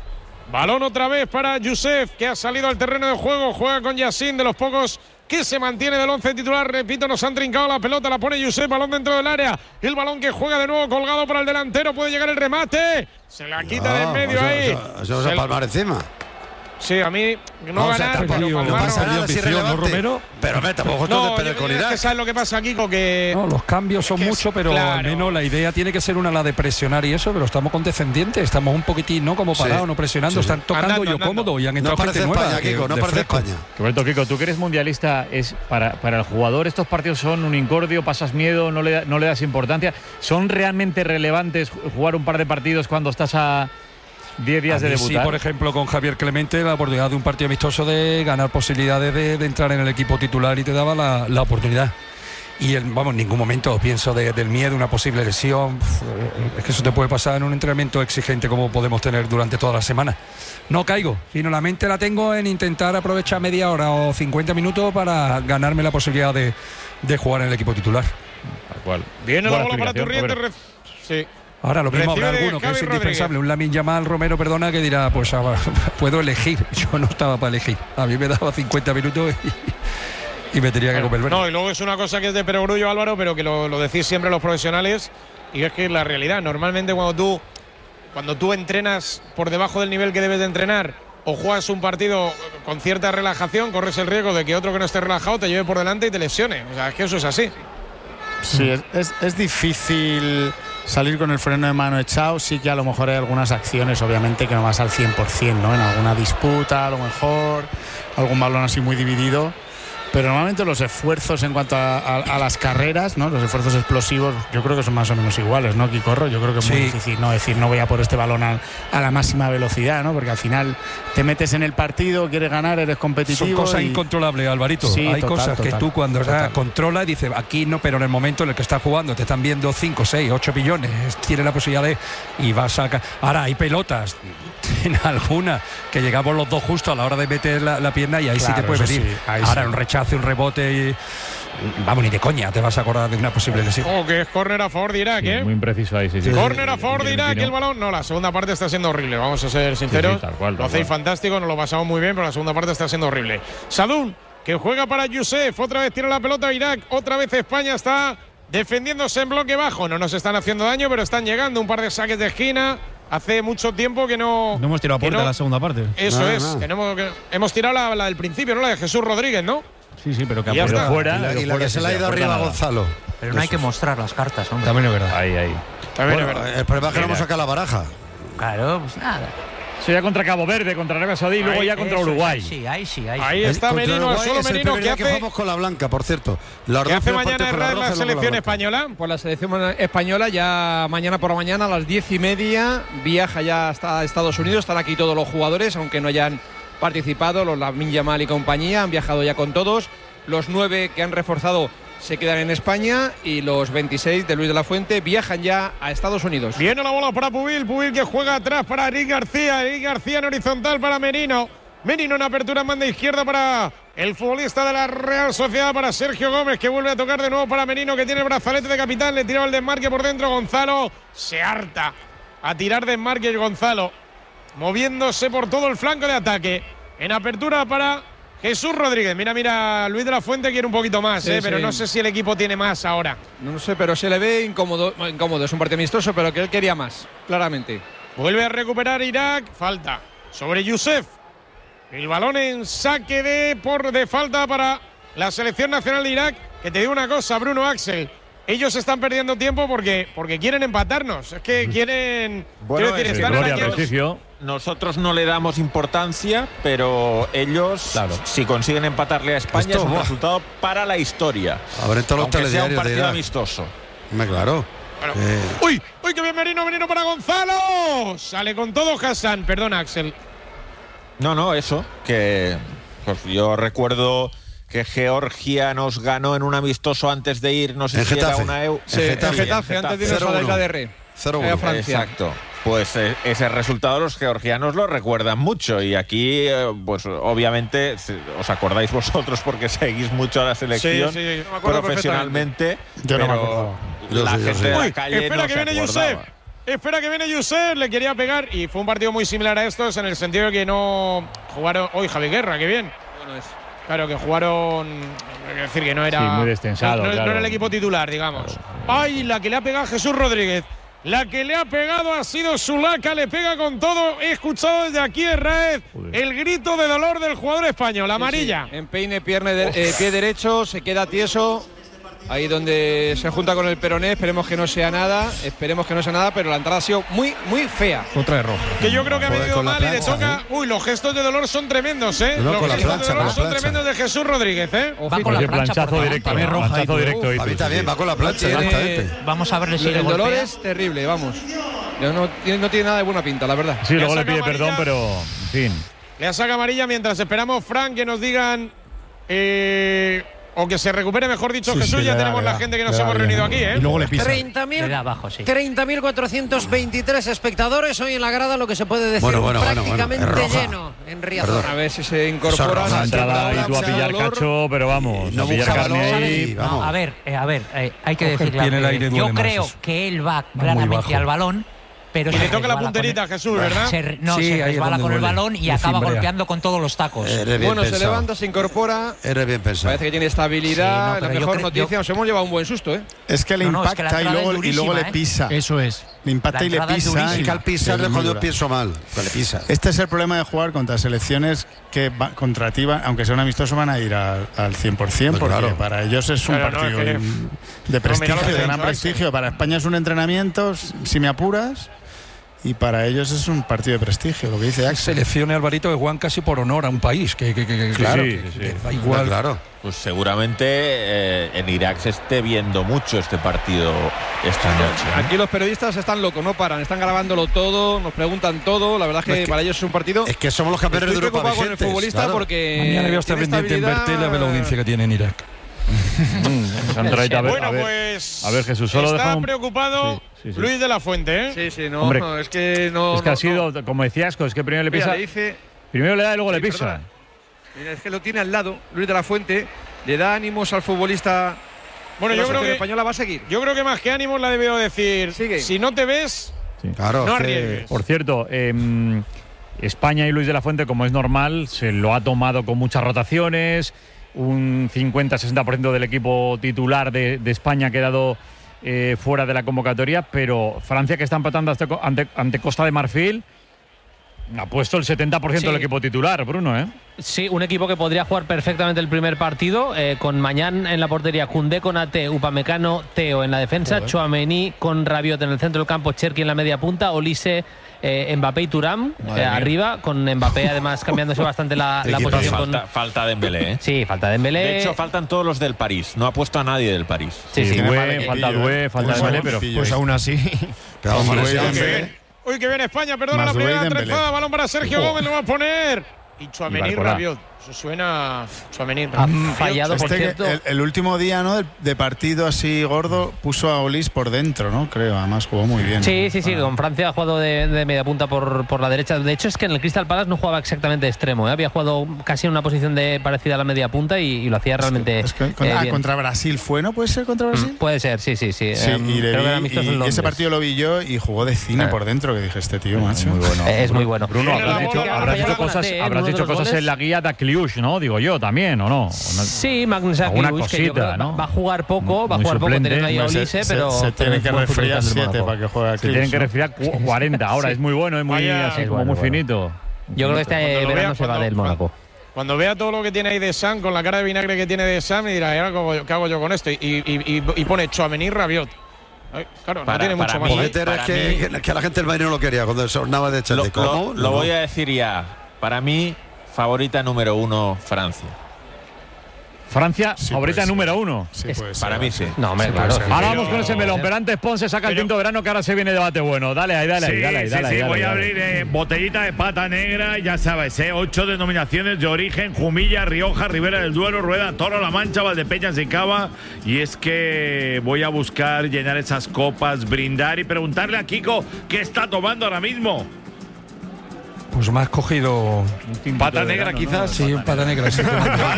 Balón otra vez para Youssef, que ha salido al terreno de juego. Juega con Yacine, de los pocos que se mantiene del 11 titular. Repito, nos han trincado la pelota, la pone Youssef, balón dentro del área. El balón que juega de nuevo colgado para el delantero. Puede llegar el remate. Se la quita de en medio ahí. Se va a palmar encima. Sí, a mí no ganar, pero no pasa nada si relevante, Romero. Pero tampoco no, de con Irak. Que ¿sabes lo que pasa, Kiko? Que no, los cambios son muchos, pero claro, al menos la idea tiene que ser la de presionar y eso, pero estamos condescendientes, estamos un poquitín, ¿no? Como parados, no presionando, están tocando andando. Cómodo y han entrado gente nueva. España, Kiko, no parece España. Roberto, Kiko, tú que eres mundialista, es para el jugador estos partidos son un incordio, pasas miedo, no le das importancia. ¿Son realmente relevantes jugar un par de partidos cuando estás a 10 días de debutar? Sí, por ejemplo, con Javier Clemente, la oportunidad de un partido amistoso de ganar posibilidades de entrar en el equipo titular, y te daba la oportunidad. Y en ningún momento pienso del miedo, una posible lesión. Es que eso te puede pasar en un entrenamiento exigente como podemos tener durante toda la semana. No caigo, sino la mente la tengo en intentar aprovechar media hora o 50 minutos para ganarme la posibilidad de jugar en el equipo titular. Tal cual. Viene la bola para Turriente. Sí. Ahora lo mismo habrá alguno que es indispensable, un Lamine Yamal, Romero, que dirá, pues puedo elegir. Yo no estaba para elegir. A mí me daba 50 minutos y me tenía que comer el verde. No, y luego es una cosa que es de perogrullo, Álvaro, pero que lo decís siempre los profesionales, y es que la realidad, normalmente cuando tú entrenas por debajo del nivel que debes de entrenar, o juegas un partido con cierta relajación, corres el riesgo de que otro que no esté relajado te lleve por delante y te lesione. O sea, es que eso es así. Sí, es difícil salir con el freno de mano echado. Sí que a lo mejor hay algunas acciones, obviamente, que no vas al 100%, ¿no? En alguna disputa, a lo mejor, algún balón así muy dividido. Pero normalmente los esfuerzos en cuanto a las carreras, ¿no? Los esfuerzos explosivos, yo creo que son más o menos iguales, ¿no, Kikorro? Yo creo que es muy difícil no decir, no voy a por este balón a la máxima velocidad, ¿no? Porque al final te metes en el partido, quieres ganar, eres competitivo. Son cosas incontrolables, Alvarito. Sí, hay cosas que tú cuando controlas y dices, aquí no, pero en el momento en el que estás jugando te están viendo 5, 6, 8 billones, tienes la posibilidad y vas a... Ahora, hay pelotas, en alguna, que llegamos los dos justo a la hora de meter la pierna, y ahí sí te puede venir. Sí, ahora un rechazo, un rebote y... ni de coña te vas a acordar de una posible lesión. Que es córner a favor de Irak, sí, muy impreciso ahí, sí. Córner a favor de Irak, el balón. No, la segunda parte está siendo horrible, vamos a ser sinceros. Tal cual, lo hacéis fantástico, nos lo pasamos muy bien, pero la segunda parte está siendo horrible. Sadún, que juega para Youssef, otra vez tira la pelota a Irak, otra vez España está defendiéndose en bloque bajo. No nos están haciendo daño, pero están llegando un par de saques de esquina. Hace mucho tiempo que no hemos tirado a puerta la segunda parte. Eso es, que hemos tirado la del principio, ¿no? La de Jesús Rodríguez, ¿no? Sí, pero que ha fuera. Y la que se le ha ido arriba a Gonzalo. Pero no hay que mostrar las cartas, hombre. También es verdad. Ahí. También es verdad. El problema es que no hemos sacado la baraja. Claro, pues nada. Eso ya contra Cabo Verde, contra Arabia Saudí y luego ya contra Uruguay. Ahí está Merino, solo Merino. ¿Qué hace? Que jugamos con la blanca, por cierto. ¿Qué hace mañana la selección española? Pues la selección española ya mañana por la mañana a las 10:30 viaja ya hasta Estados Unidos. Están aquí todos los jugadores, aunque no hayan participado. Los Lamine Yamal y compañía han viajado ya con todos. Los 9 que han reforzado se quedan en España y los 26 de Luis de la Fuente viajan ya a Estados Unidos. Viene la bola para Pubil que juega atrás para Eric García en horizontal para Merino. Merino en apertura en banda izquierda para el futbolista de la Real Sociedad, para Sergio Gómez, que vuelve a tocar de nuevo para Merino, que tiene el brazalete de capitán. Le tiraba el desmarque por dentro. Gonzalo se harta a tirar desmarque. Gonzalo moviéndose por todo el flanco de ataque. En apertura para Jesús Rodríguez. Mira, Luis de la Fuente quiere un poquito más, pero no sé si el equipo tiene más ahora. No sé, pero se le ve incómodo. Es un partido amistoso, pero que él quería más, claramente. Vuelve a recuperar Irak. Falta sobre Youssef. El balón en saque de falta para la selección nacional de Irak. Que te digo una cosa, Bruno, Axel. Ellos están perdiendo tiempo porque quieren empatarnos. Es que quieren. Bueno, quiero decir, están prestigio. Nosotros no le damos importancia, pero ellos, si consiguen empatarle a España, es un resultado para la historia. A ver, en todos los aunque sea un telediarios partido amistoso. Claro. Bueno. ¡Uy, qué bien Merino para Gonzalo! Sale con todo Hassan. Perdona, Axel. No, eso, que pues yo recuerdo que Georgia nos ganó en un amistoso antes de ir, no sé si era una EU. Sí, en Getafe, antes de irnos a la Isla de Rey. 0-1. Francia. Exacto. Pues ese resultado los georgianos lo recuerdan mucho y aquí, pues obviamente, os acordáis vosotros porque seguís mucho a la selección profesionalmente. Yo no me acuerdo. La gente de la calle espera no que se viene acordaba. Youssef. Espera que viene Youssef, le quería pegar y fue un partido muy similar a estos en el sentido de que no jugaron. Hoy Javi Guerra, qué bien. Bueno, claro, que jugaron. Es decir, que no era. Sí, muy destensado. No era el equipo titular, digamos. Claro. ¡Ay! La que le ha pegado Jesús Rodríguez. La que le ha pegado ha sido Zulaika, le pega con todo. He escuchado desde aquí, Herráez, el grito de dolor del jugador español, amarilla. Sí. Empeine, pie derecho, se queda tieso. Ahí donde se junta con el peroné, esperemos que no sea nada, pero la entrada ha sido muy, muy fea. Otra de roja. Que yo creo que ha venido mal y le toca. Uy, los gestos de dolor son tremendos, los gestos de dolor son tremendos de Jesús Rodríguez, Va con la planchazo directo, planchazo directo. A mí también, va con la plancha. Vamos a verle si el dolor es terrible, vamos. No tiene nada de buena pinta, la verdad. Sí, luego le pide perdón, pero en fin. Le saca amarilla mientras esperamos, Frank, que nos digan. O que se recupere, mejor dicho, Jesús. Ya tenemos la gente que nos hemos reunido aquí, Y luego le pisa. 30.423 espectadores hoy en la grada, lo que se puede decir prácticamente lleno en Riazor. A ver si se incorpora. La entrada y tú a pillar cacho, pero vamos, no pillar carne ahí. No, a ver, hay que decir claro. Yo creo que él va claramente al balón. Pero y le toca la punterita a Jesús, ¿verdad? Se resbala con el balón y acaba golpeando con todos los tacos. Bueno, se levanta, se incorpora. Eres bien pensado. Parece que tiene estabilidad. La mejor noticia, nos hemos llevado un buen susto, ¿eh? Es que le impacta y luego le pisa. Eso es. Le impacta y le pisa. Es que al pisar es cuando yo pienso mal. Le pisa. Este es el problema de jugar contra selecciones que contra ti, aunque sea un amistoso, van a ir al 100%, porque para ellos es un partido de prestigio, de gran prestigio. Para España es un entrenamiento, si me apuras. Y para ellos es un partido de prestigio, lo que dice Axel. Selecciones, Alvarito, que juegan casi por honor a un país. Claro, da igual. Claro. Pues seguramente en Irak se esté viendo mucho este partido esta noche. Aquí los periodistas están locos, no paran, están grabándolo todo, nos preguntan todo. La verdad es que para ellos es un partido. Es que somos los campeones de Europa. Estoy preocupado con el futbolista porque. Mañana voy a estar pendiente en Bertel a ver la audiencia que tiene en Irak. Bueno, pues. A ver, Jesús, solo está preocupado Luis de la Fuente, ¿eh? Sí, no, es que no. Es que ha sido, como decías, es que primero le pisa. Primero le da y luego le pisa. Mira, es que lo tiene al lado, Luis de la Fuente, le da ánimos al futbolista. Bueno, yo creo que española va a seguir. Yo creo que más que ánimos la debió decir. Sigue. Si no te ves, claro, no arriesgues. Por cierto, España y Luis de la Fuente, como es normal, se lo ha tomado con muchas rotaciones. Un 50-60% del equipo titular de España ha quedado fuera de la convocatoria, pero Francia, que está empatando ante Costa de Marfil, ha puesto el 70% del equipo titular, Bruno, ¿eh? Sí, un equipo que podría jugar perfectamente el primer partido, con Mañán en la portería, Koundé con Ate, Upamecano, Teo en la defensa, Tchouaméni con Rabiot en el centro del campo, Cherki en la media punta, Olise, Mbappé y Thuram arriba, con Mbappé además cambiándose bastante la posición. Falta Dembélé, ¿eh? Sí, falta Dembélé. De hecho, faltan todos los del París. No ha puesto a nadie del París. Sí, falta Doué, falta Dembélé, pero pues aún así. Uy, que viene España, perdona la primera trenzada, balón para Sergio Gómez, lo va a poner. Y Tchouaméni, Rabiot. Suena Tchouaméni. Ha fallado, por cierto. El último día, ¿no? De partido así gordo, puso a Olís por dentro, ¿no? Creo, además jugó muy bien. Sí, con Francia ha jugado de media punta por la derecha. De hecho, es que en el Crystal Palace no jugaba exactamente de extremo, ¿eh? Había jugado casi en una posición parecida a la media punta y lo hacía realmente bien. Contra Brasil fue, ¿no? ¿Puede ser contra Brasil? Puede ser, sí. Y ese partido lo vi yo y jugó de cine por dentro, que dije, este tío, macho. Muy bueno. Es muy bueno. Bruno, habrás dicho cosas en la guía de Kliush, ¿no? Digo yo también, ¿o no? Sí, Magnus Kliush, que yo creo que va a jugar poco, teniendo ahí a Olise, pero se tiene que resfriar 7 para que juegue a Kliush. Se tienen que resfriar 40. Ahora es muy bueno, es muy así como muy finito. Yo creo que este verano se va del Mónaco. Cuando vea todo lo que tiene ahí de Sam, con la cara de vinagre que tiene de Sam, y dirá, ¿qué hago yo con esto? Y pone Tchouaméni, Rabiot. Claro, no tiene mucho más. Es que a la gente del Madrid no lo quería cuando sonaba de Chelsea. Lo voy a decir ya. Para mí, favorita número 1, Francia. Francia, favorita número 1. Sí, para mí sí. No, hombre, claro. Ahora vamos con ese melón, pero antes Ponce saca el tinto verano, que ahora se viene debate bueno. Dale ahí. Voy a abrir botellita de pata negra, ya sabes, 8 denominaciones de origen: Jumilla, Rioja, Ribera del Duero, Rueda, Toro, La Mancha, Valdepeñas y Cava. Y es que voy a buscar llenar esas copas, brindar y preguntarle a Kiko qué está tomando ahora mismo. Pues me has cogido pata negra, quizás. Sí, un pata negra. Sí,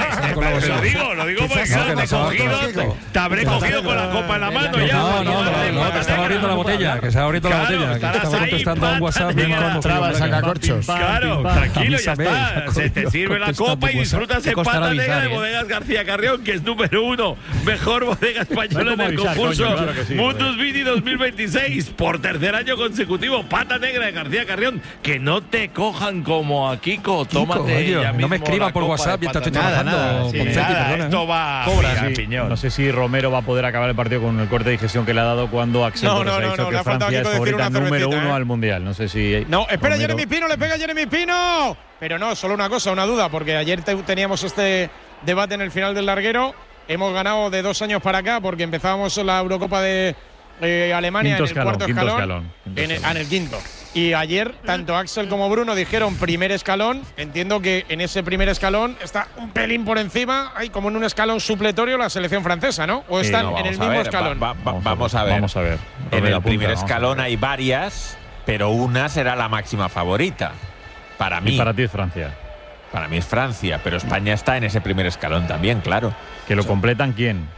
lo digo porque te habré cogido con la copa en la mano ya. No, que estaba abriendo la botella. Que estaba abriendo la botella. Que estaba contestando a un WhatsApp. Sacacorchos. Claro, tranquilo, ya está. Se te sirve la copa y disfrutas en pata negra de Bodegas García Carrión, que es número 1. Mejor bodega española en el concurso Mundus Vini 2026. Por tercer año consecutivo, pata negra de García Carrión. Que no te cojan como a Kiko, tómate ya mismo. No me escriba por WhatsApp mientras estoy trabajando. Esto va a piñón. No sé si Romero va a poder acabar el partido con el corte de digestión que le ha dado cuando Axel Torres ha dicho que Francia es favorita número 1 al Mundial. No sé si... No, espera, Jeremy Pino, le pega a Jeremy Pino. Pero no, solo una cosa, una duda, porque ayer teníamos este debate en el final del larguero. Hemos ganado de 2 años para acá, porque empezábamos la Eurocopa de Alemania en el cuarto escalón. En el quinto. Y ayer, tanto Axel como Bruno dijeron primer escalón. Entiendo que en ese primer escalón está un pelín por encima. Hay como en un escalón supletorio la selección francesa, ¿no? ¿O están en el mismo escalón? Vamos a ver. En el primer escalón hay varias, pero una será la máxima favorita. Para mí. Y para ti es Francia. Para mí es Francia, pero España está en ese primer escalón también, claro. ¿Que lo completan quién?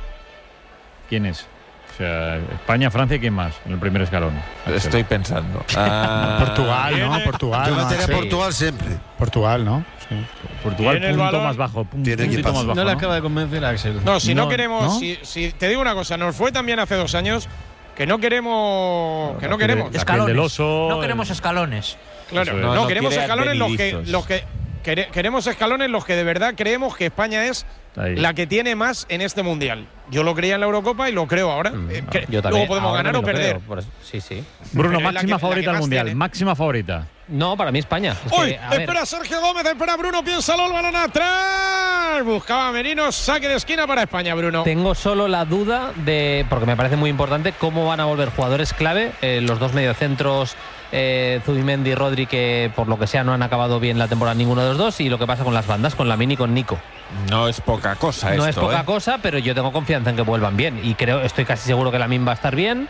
¿Quién es? O sea, España, Francia y quién más en el primer escalón. Estoy pensando. Portugal, ¿no? Portugal. Yo metería Portugal siempre. Portugal, ¿no? Sí. Portugal, punto más bajo. No le acaba de convencer a Axel. No, si no queremos. ¿No? Si te digo una cosa, nos fue también hace 2 años que no queremos. Que no queremos. Escalones. No queremos escalones. Claro, no queremos escalones los que queremos escalones los que de verdad creemos que España es la que tiene más en este mundial. Yo lo creía en la Eurocopa y lo creo ahora. Yo también. Luego podemos ganar o perder. Sí. Bruno, máxima favorita al mundial. Tiene. Máxima favorita. No, para mí España. ¡Uy! Espera Sergio Gómez, espera Bruno, piénsalo, el balón atrás. Buscaba Merino, saque de esquina para España, Bruno. Tengo solo la duda de, porque me parece muy importante, cómo van a volver jugadores clave, los dos mediocentros, Zubimendi y Rodri, que por lo que sea no han acabado bien la temporada ninguno de los dos, y lo que pasa con las bandas, con Lamine y con Nico. No es poca cosa No es poca cosa, pero yo tengo confianza en que vuelvan bien, y estoy casi seguro que Lamine va a estar bien.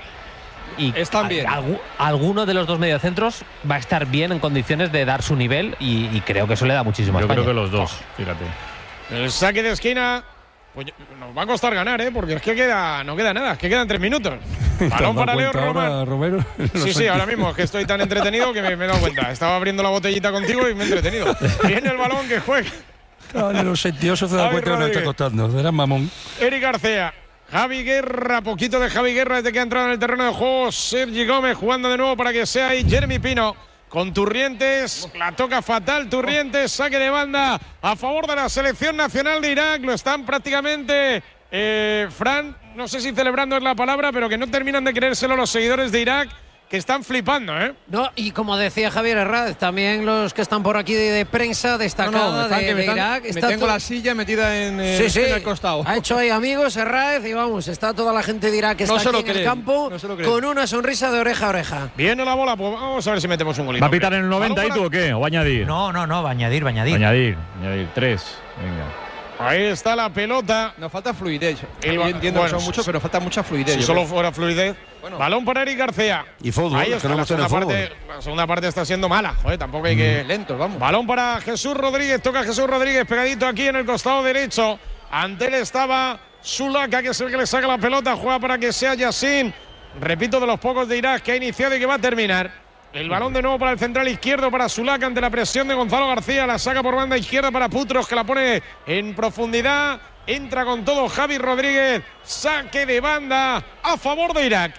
Y están bien. Alguno de los dos mediocentros va a estar bien en condiciones de dar su nivel, y creo que eso le da muchísimo a España. Yo creo que los dos, fíjate. El saque de esquina, pues nos va a costar ganar, porque es que no queda nada, es que quedan 3 minutos. Balón para Leo Romero. Sí, ahora mismo es que estoy tan entretenido que me he dado cuenta. Estaba abriendo la botellita contigo y me he entretenido. Viene el balón que juega. De los sentiosos se da cuenta que nos está costando. Era mamón. Eric García. Javi Guerra, poquito de Javi Guerra desde que ha entrado en el terreno de juego. Sergi Gómez jugando de nuevo para que sea ahí Jeremy Pino con Turrientes. La toca fatal Turrientes, saque de banda a favor de la selección nacional de Irak. Lo están prácticamente, Fran, no sé si celebrando es la palabra, pero que no terminan de creérselo los seguidores de Irak. que están flipando, ¿eh? No, y como decía Javier Herráez, también los que están por aquí de prensa destacada de Irak. Me tengo la silla metida en el costado. Ha hecho ahí amigos Herráez y vamos, está toda la gente de Irak que está aquí en el campo con una sonrisa de oreja a oreja. Viene la bola, pues vamos a ver si metemos un golito. ¿Va a pitar en el 90 y tú o qué? ¿O va a añadir? No, va a añadir. Añadir 3. Venga. Ahí está la pelota. Nos falta fluidez. Yo entiendo que son muchos, pero falta mucha fluidez. Si solo fuera fluidez. Bueno. Balón para Eric García. Y fútbol. Ahí está, la segunda parte está siendo mala. Joder, tampoco hay que… Lentos, vamos. Balón para Jesús Rodríguez. Toca Jesús Rodríguez pegadito aquí en el costado derecho. Ante él estaba Sulaka, que es el que le saca la pelota. Juega para que sea Yassin. Repito, de los pocos de Irak que ha iniciado y que va a terminar. El balón de nuevo para el central izquierdo para Sulaka ante la presión de Gonzalo García. La saca por banda izquierda para Putros, que la pone en profundidad. Entra con todo Javi Rodríguez. Saque de banda a favor de Irak.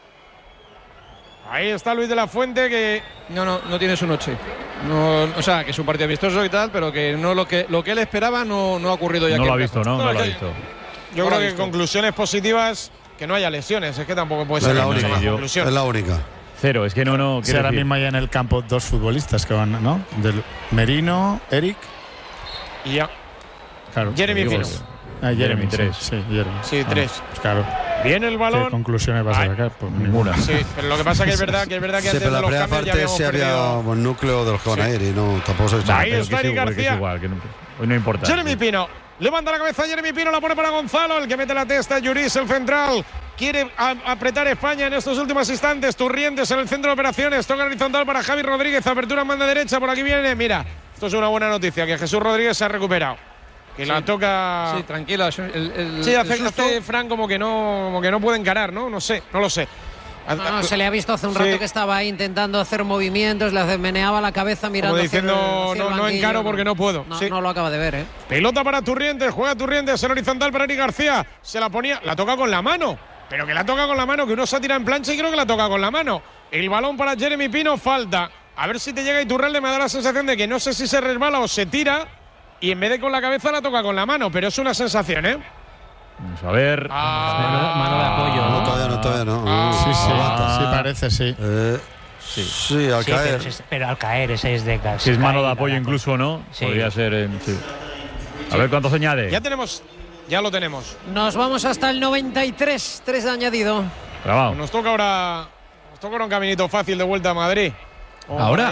Ahí está Luis de la Fuente, que… No tiene su noche. No, o sea, que es un partido amistoso y tal, pero que no lo que él esperaba no ha ocurrido ya. No lo ha visto, ¿no? No lo ha visto. Yo creo que conclusiones positivas, que no haya lesiones. Es que tampoco puede ser la única conclusión. Es la única. Cero, es que no. Si ahora mismo hay en el campo 2 futbolistas que van, ¿no? Del Merino, Eric. Y ya. Claro. Jeremy Pino. Jeremy 3. Sí, Jeremy. Sí, 3. Pues claro. Viene el balón. ¿Qué conclusiones vas a sacar? Pues ninguna. Sí, pero lo que pasa que es verdad que antes pero de los cambios ya habíamos sí había un núcleo de los que van a ir y no, tampoco se Ahí está Eric García. Igual, hoy no importa. Jeremy Pino. Levanta la cabeza Jeremy Pino, la pone para Gonzalo, el que mete la testa, Yuris, el central. Quiere apretar España en estos últimos instantes. Turrientes en el centro de operaciones. Toca horizontal para Javi Rodríguez. Apertura en banda derecha. Por aquí viene. Mira, esto es una buena noticia, que Jesús Rodríguez se ha recuperado. Que la toca… Sí, tranquila. Hace Fran como que no puede encarar, ¿no? No sé, no lo sé. No, se le ha visto hace un rato que estaba ahí intentando hacer movimientos, le meneaba la cabeza mirando. Como diciendo, no encaro porque no puedo. No lo acaba de ver, ¿eh? Pelota para Turrientes, juega Turrientes en horizontal para Eric García. Se la ponía, la toca con la mano. Pero que la toca con la mano, que uno se tira en plancha y creo que la toca con la mano. El balón para Jeremy Pino, falta. A ver si te llega Iturralde, me da la sensación de que no sé si se resbala o se tira. Y en vez de con la cabeza la toca con la mano, pero es una sensación, ¿eh? Vamos a ver. Mano de apoyo. No, todavía no. Sí, parece, sí. Sí, al caer. Pero al caer, ese es de gas. Si es mano de apoyo incluso, ¿no? Sí. Podría ser. Sí. A ver cuánto se añade. Ya lo tenemos. Nos vamos hasta el 93, 3 de añadido. Bravo. Nos toca ahora un caminito fácil de vuelta a Madrid. ¿Ahora?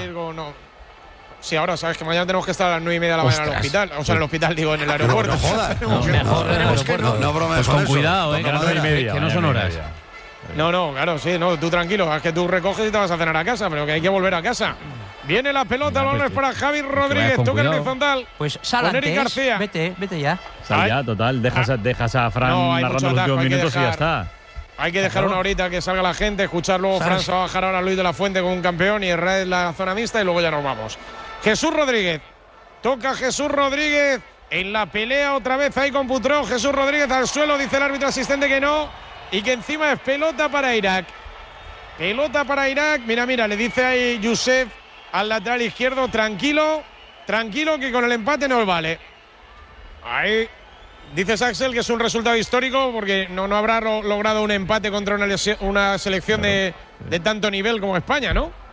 Sí, ahora sabes que mañana tenemos que estar a las 9:30 de la mañana en el hospital. O sea, en el hospital, digo, en el aeropuerto. No jodas. No bromees. Pues con cuidado, que no son horas. No, claro, sí, no, tú tranquilo. Es que tú recoges y te vas a cenar a casa, pero que hay que volver a casa. Viene la pelota, el balón es para Javi Rodríguez. Toca el horizontal. Pues sal antes. Eric García. Vete ya. Sal ya, total. Dejas a Fran narrando los últimos minutos y ya está. Hay que dejar una horita que salga la gente, escuchar luego. Fran se va a bajar ahora Luis de la Fuente con un campeón y Herrera la zona mixta y luego ya nos vamos. Jesús Rodríguez. Toca Jesús Rodríguez en la pelea otra vez ahí con Putró. Jesús Rodríguez al suelo, dice el árbitro asistente que no. Y que encima es pelota para Irak. Pelota para Irak. Mira, le dice ahí Youssef al lateral izquierdo. Tranquilo que con el empate nos vale. Ahí dices Axel que es un resultado histórico porque no habrá logrado un empate contra una selección de tanto nivel como España, ¿no?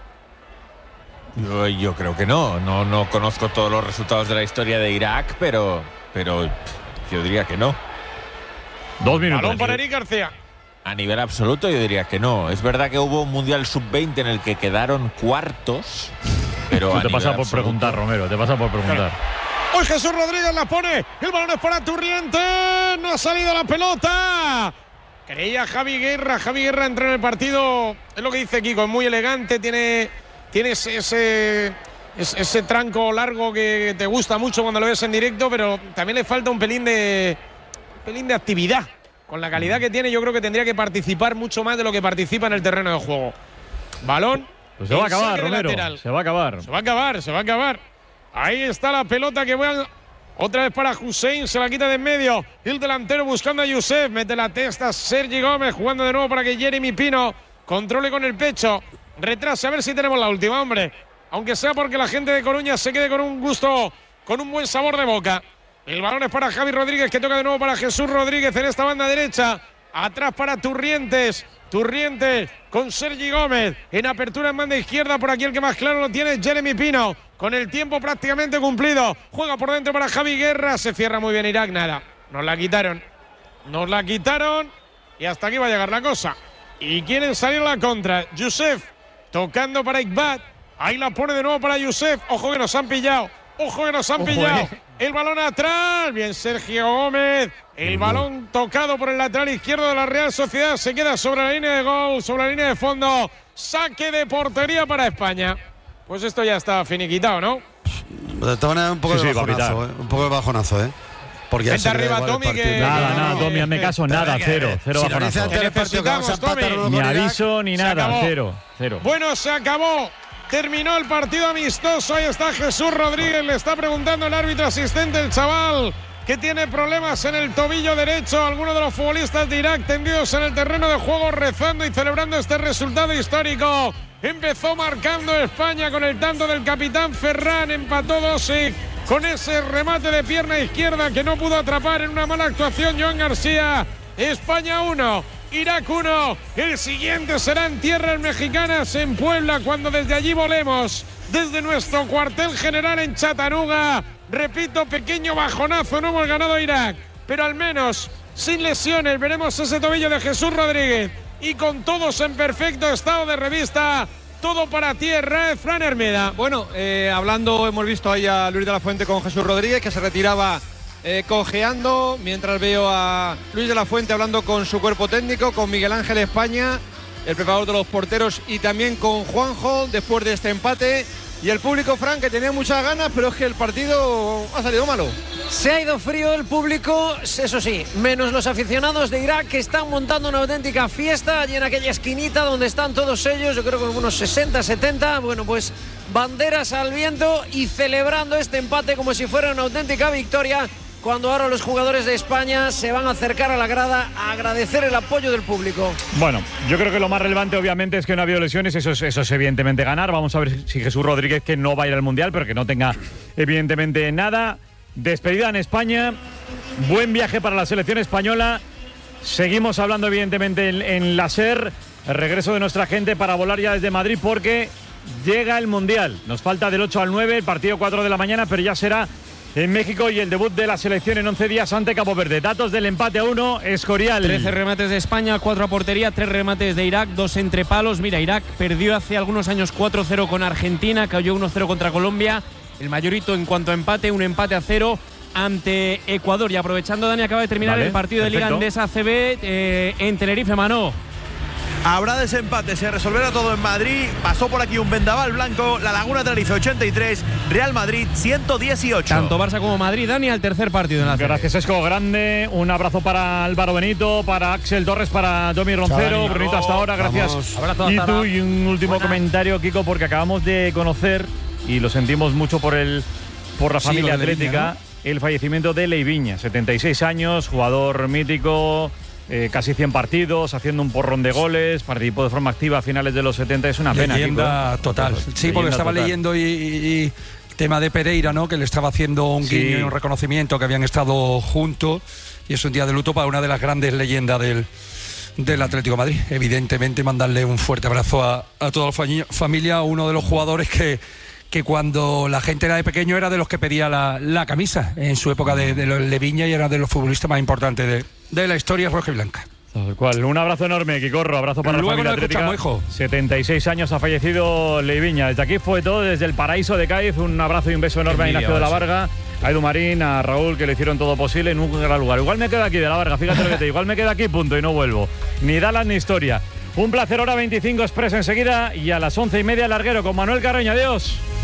Yo creo que no conozco todos los resultados de la historia de Irak, pero yo diría que no. 2 minutos. Balón para Eric García. A nivel absoluto yo diría que no. Es verdad que hubo un Mundial Sub-20 en el que quedaron cuartos, pero te pasa por preguntar, Romero, te pasa por preguntar. Hoy Jesús Rodríguez la pone, el balón es para Turrientes, no ha salido la pelota. Creía Javi Guerra entró en el partido, es lo que dice Kiko, es muy elegante, tiene ese tranco largo que te gusta mucho cuando lo ves en directo, pero también le falta un pelín de actividad. Con la calidad que tiene, yo creo que tendría que participar mucho más de lo que participa en el terreno de juego. Balón. Pues se va a acabar, Romero. Se va a acabar. Ahí está la pelota que voy otra vez para Hussein, se la quita de en medio. El delantero buscando a Youssef, mete la testa Sergi Gómez, jugando de nuevo para que Jeremy Pino controle con el pecho. Retrase, a ver si tenemos la última, hombre. Aunque sea porque la gente de Coruña se quede con un gusto, con un buen sabor de boca. El balón es para Javi Rodríguez, que toca de nuevo para Jesús Rodríguez en esta banda derecha. Atrás para Turrientes. con Sergi Gómez. En apertura en banda izquierda, por aquí el que más claro lo tiene es Jeremy Pino. Con el tiempo prácticamente cumplido. Juega por dentro para Javi Guerra. Se cierra muy bien Irak. Nada. Nos la quitaron. Y hasta aquí va a llegar la cosa. Y quieren salir a la contra. Youssef tocando para Iqbal. Ahí la pone de nuevo para Youssef. Ojo que nos han pillado. El balón atrás. Bien Sergio Gómez. El balón tocado por el lateral izquierdo de la Real Sociedad. Se queda sobre la línea de gol, sobre la línea de fondo. Saque de portería para España. Pues esto ya está finiquitado, ¿no? De todas maneras, un poco de bajonazo, un poco de bajonazo, ¿eh? Porque vente arriba, Tommy, que... Nada, Tommy, hazme caso, nada, cero bajonazo. Ni aviso, ni nada, cero. Bueno, se acabó. Terminó el partido amistoso. Ahí está Jesús Rodríguez. Le está preguntando el árbitro asistente, el chaval, que tiene problemas en el tobillo derecho. Algunos de los futbolistas de Irak tendidos en el terreno de juego, rezando y celebrando este resultado histórico. Empezó marcando España con el tanto del capitán Ferran. Empató Dosic con ese remate de pierna izquierda que no pudo atrapar en una mala actuación Joan García. España 1, Irak 1. El siguiente será en tierras mexicanas, en Puebla, cuando desde allí volemos desde nuestro cuartel general en Chattanooga. Repito, pequeño bajonazo, no hemos ganado a Irak, pero al menos sin lesiones veremos ese tobillo de Jesús Rodríguez y con todos en perfecto estado de revista. Todo para tierra, Fran Hermida. Bueno, hablando, hemos visto ahí a Luis de la Fuente con Jesús Rodríguez, que se retiraba cojeando, mientras veo a Luis de la Fuente hablando con su cuerpo técnico, con Miguel Ángel España, el preparador de los porteros, y también con Juanjo después de este empate. Y el público, Fran, que tenía muchas ganas, pero es que el partido ha salido malo. Se ha ido frío el público, eso sí, menos los aficionados de Irak, que están montando una auténtica fiesta allí en aquella esquinita donde están todos ellos, yo creo que unos 60, 70, bueno, pues banderas al viento y celebrando este empate como si fuera una auténtica victoria, cuando ahora los jugadores de España se van a acercar a la grada a agradecer el apoyo del público. Bueno, yo creo que lo más relevante obviamente es que no ha habido lesiones, eso es evidentemente ganar. Vamos a ver si Jesús Rodríguez, que no va a ir al Mundial, pero que no tenga evidentemente nada. Despedida en España, buen viaje para la selección española. Seguimos hablando evidentemente en la SER, el regreso de nuestra gente para volar ya desde Madrid, porque llega el Mundial. Nos falta del 8 al 9, el partido 4 de la mañana, pero ya será en México, y el debut de la selección en 11 días ante Cabo Verde. Datos del empate a 1, Escorial. 13 remates de España, 4 a portería, 3 remates de Irak, 2 entre palos. Mira, Irak perdió hace algunos años 4-0 con Argentina, cayó 1-0 contra Colombia. El mayorito en cuanto a empate, un empate a 0 ante Ecuador. Y aprovechando, Dani, acaba de terminar el partido de Liga Andesa ACB en Tenerife, Manó. Habrá desempate, se resolverá todo en Madrid. Pasó por aquí un vendaval blanco. La Laguna Tenerife 83, Real Madrid 118. Tanto Barça como Madrid, Dani, al tercer partido en la serie. Gracias, Esco, grande. Un abrazo para Álvaro Benito, para Axel Torres, para Domi Roncero. Brunito, hasta ahora, gracias. Abrazo, y tú, y un último comentario, Kiko, porque acabamos de conocer, y lo sentimos mucho por la familia atlética, Leiviña, ¿no? El fallecimiento de Leiviña, 76 años, jugador mítico. Casi 100 partidos, haciendo un porrón de goles, participó de forma activa a finales de los 70, es una pena. Leyenda total. Sí, porque estaba leyendo y tema de Pereira, ¿no? Que le estaba haciendo un guiño y un reconocimiento, que habían estado juntos, y es un día de luto para una de las grandes leyendas del Atlético de Madrid. Evidentemente, mandarle un fuerte abrazo a toda la familia, uno de los jugadores que cuando la gente era de pequeño era de los que pedía la camisa en su época de Leiviña, y era de los futbolistas más importantes de la historia roja y blanca. Tal cual. Un abrazo enorme, Quicorro. Abrazo para la familia atlética. Hijo. 76 años ha fallecido Leiviña. Desde aquí fue todo, desde el paraíso de Cádiz. Un abrazo y un beso enorme a Ignacio de la Varga, a Edu Marín, a Raúl, que le hicieron todo posible en un gran lugar. Igual me quedo aquí de la Varga, fíjate lo que te digo. Igual me quedo aquí, punto, y no vuelvo. Ni Dallas ni historia. Un placer, hora 25 Express enseguida, y a las 11:30 Larguero con Manuel Carreño. Adiós.